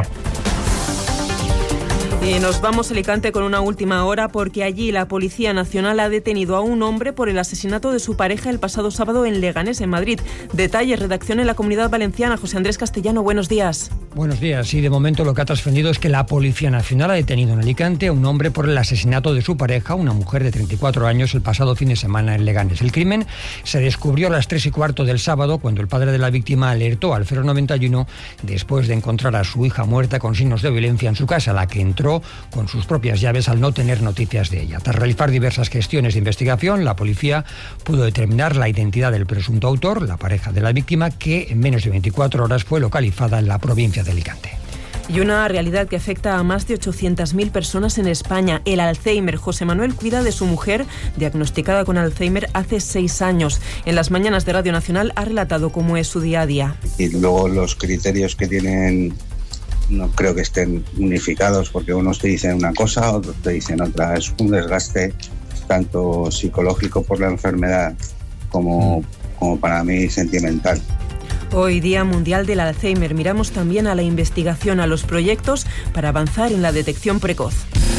Y nos vamos a Alicante con una última hora porque allí la Policía Nacional ha detenido a un hombre por el asesinato de su pareja el pasado sábado en Leganés, en Madrid. Detalles, redacción en la Comunidad Valenciana. José Andrés Castellano, buenos días. Buenos días. Y de momento lo que ha trascendido es que la Policía Nacional ha detenido en Alicante a un hombre por el asesinato de su pareja, una mujer de treinta y cuatro años, el pasado fin de semana en Leganés. El crimen se descubrió a las tres y cuarto del sábado cuando el padre de la víctima alertó al cero noventa y uno después de encontrar a su hija muerta con signos de violencia en su casa, la que entró con sus propias llaves al no tener noticias de ella. Tras realizar diversas gestiones de investigación, la policía pudo determinar la identidad del presunto autor, la pareja de la víctima, que en menos de veinticuatro horas fue localizada en la provincia de Alicante. Y una realidad que afecta a más de ochocientas mil personas en España, el Alzheimer. José Manuel cuida de su mujer, diagnosticada con Alzheimer hace seis años. En las mañanas de Radio Nacional ha relatado cómo es su día a día. Y luego los criterios que tienen no creo que estén unificados, porque unos te dicen una cosa, otros te dicen otra. Es un desgaste tanto psicológico por la enfermedad como, como para mí sentimental. Hoy, Día Mundial del Alzheimer, miramos también a la investigación, a los proyectos para avanzar en la detección precoz.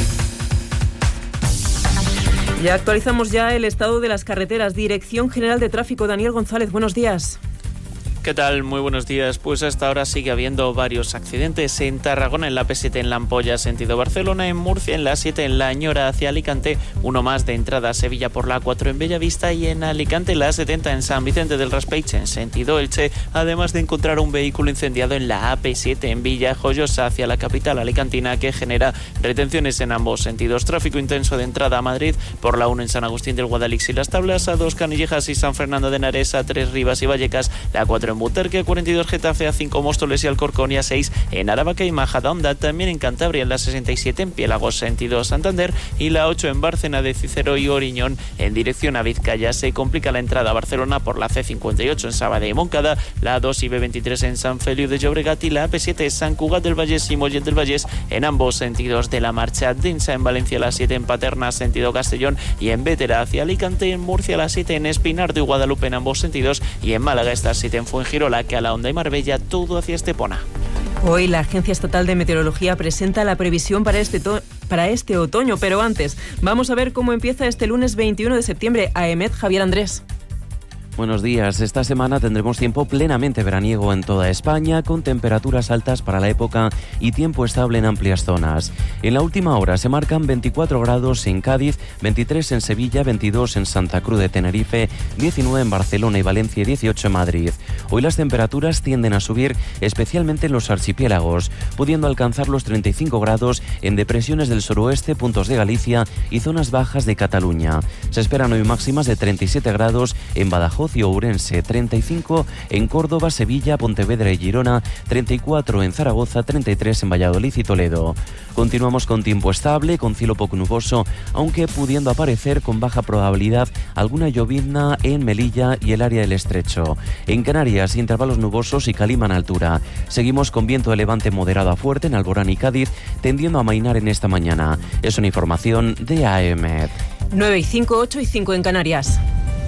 Ya actualizamos ya el estado de las carreteras. Dirección General de Tráfico, Daniel González, buenos días. ¿Qué tal? Muy buenos días. Pues hasta ahora sigue habiendo varios accidentes en Tarragona, en la P siete en La Ampolla, sentido Barcelona, en Murcia, en la siete en La Ñora hacia Alicante, uno más de entrada a Sevilla por la A cuatro en Bellavista y en Alicante la A setenta en San Vicente del Raspeig en sentido Elche, además de encontrar un vehículo incendiado en la A P siete en Villajoyosa hacia la capital alicantina que genera retenciones en ambos sentidos. Tráfico intenso de entrada a Madrid por la uno en San Agustín del Guadalix y Las Tablas, a dos Canillejas y San Fernando de Henares, a tres Rivas y Vallecas, la A cuatro en Butarque, a cuarenta y dos Getafe, a cinco Móstoles y Alcorcón y a seis en Aravaca y Majadahonda, también en Cantabria en la sesenta y siete en Piélagos sentido Santander y la ocho en Bárcena de Cícero y Oriñón en dirección a Vizcaya. Se complica la entrada a Barcelona por la C cincuenta y ocho en Sabadell y Montcada, la A dos y B veintitrés en San Feliu de Llobregat y la A P siete San Cugat del Vallès y Mollet del Vallès en ambos sentidos de la marcha. Densa en Valencia, la siete en Paterna sentido Castellón y en Bétera hacia Alicante, en Murcia la siete en Espinardo y Guadalupe en ambos sentidos y en Málaga esta siete en Fuengirola, que a la Honda y Marbella, todo hacia Estepona. Hoy la Agencia Estatal de Meteorología presenta la previsión para este, to- para este otoño, pero antes vamos a ver cómo empieza este lunes veintiuno de septiembre. A E M E T, Javier Andrés. Buenos días. Esta semana tendremos tiempo plenamente veraniego en toda España, con temperaturas altas para la época y tiempo estable en amplias zonas. En la última hora se marcan veinticuatro grados en Cádiz, veintitrés en Sevilla, veintidós en Santa Cruz de Tenerife, diecinueve en Barcelona y Valencia y dieciocho en Madrid. Hoy las temperaturas tienden a subir, especialmente en los archipiélagos, pudiendo alcanzar los treinta y cinco grados en depresiones del suroeste, puntos de Galicia y zonas bajas de Cataluña. Se esperan hoy máximas de treinta y siete grados en Badajoz y Ourense, treinta y cinco en Córdoba, Sevilla, Pontevedra y Girona, treinta y cuatro en Zaragoza, treinta y tres en Valladolid y Toledo. Continuamos con tiempo estable, con cielo poco nuboso, aunque pudiendo aparecer con baja probabilidad alguna llovizna en Melilla y el área del Estrecho. En Canarias, intervalos nubosos y calima en altura. Seguimos con viento de levante moderado a fuerte en Alborán y Cádiz, tendiendo a amainar en esta mañana. Es una información de A E M E D. nueve y cinco, ocho y cinco en Canarias.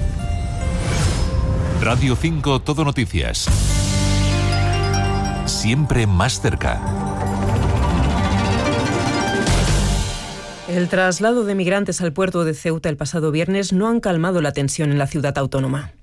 Radio cinco Todo Noticias. Siempre más cerca. El traslado de migrantes al puerto de Ceuta el pasado viernes no han calmado la tensión en la ciudad autónoma.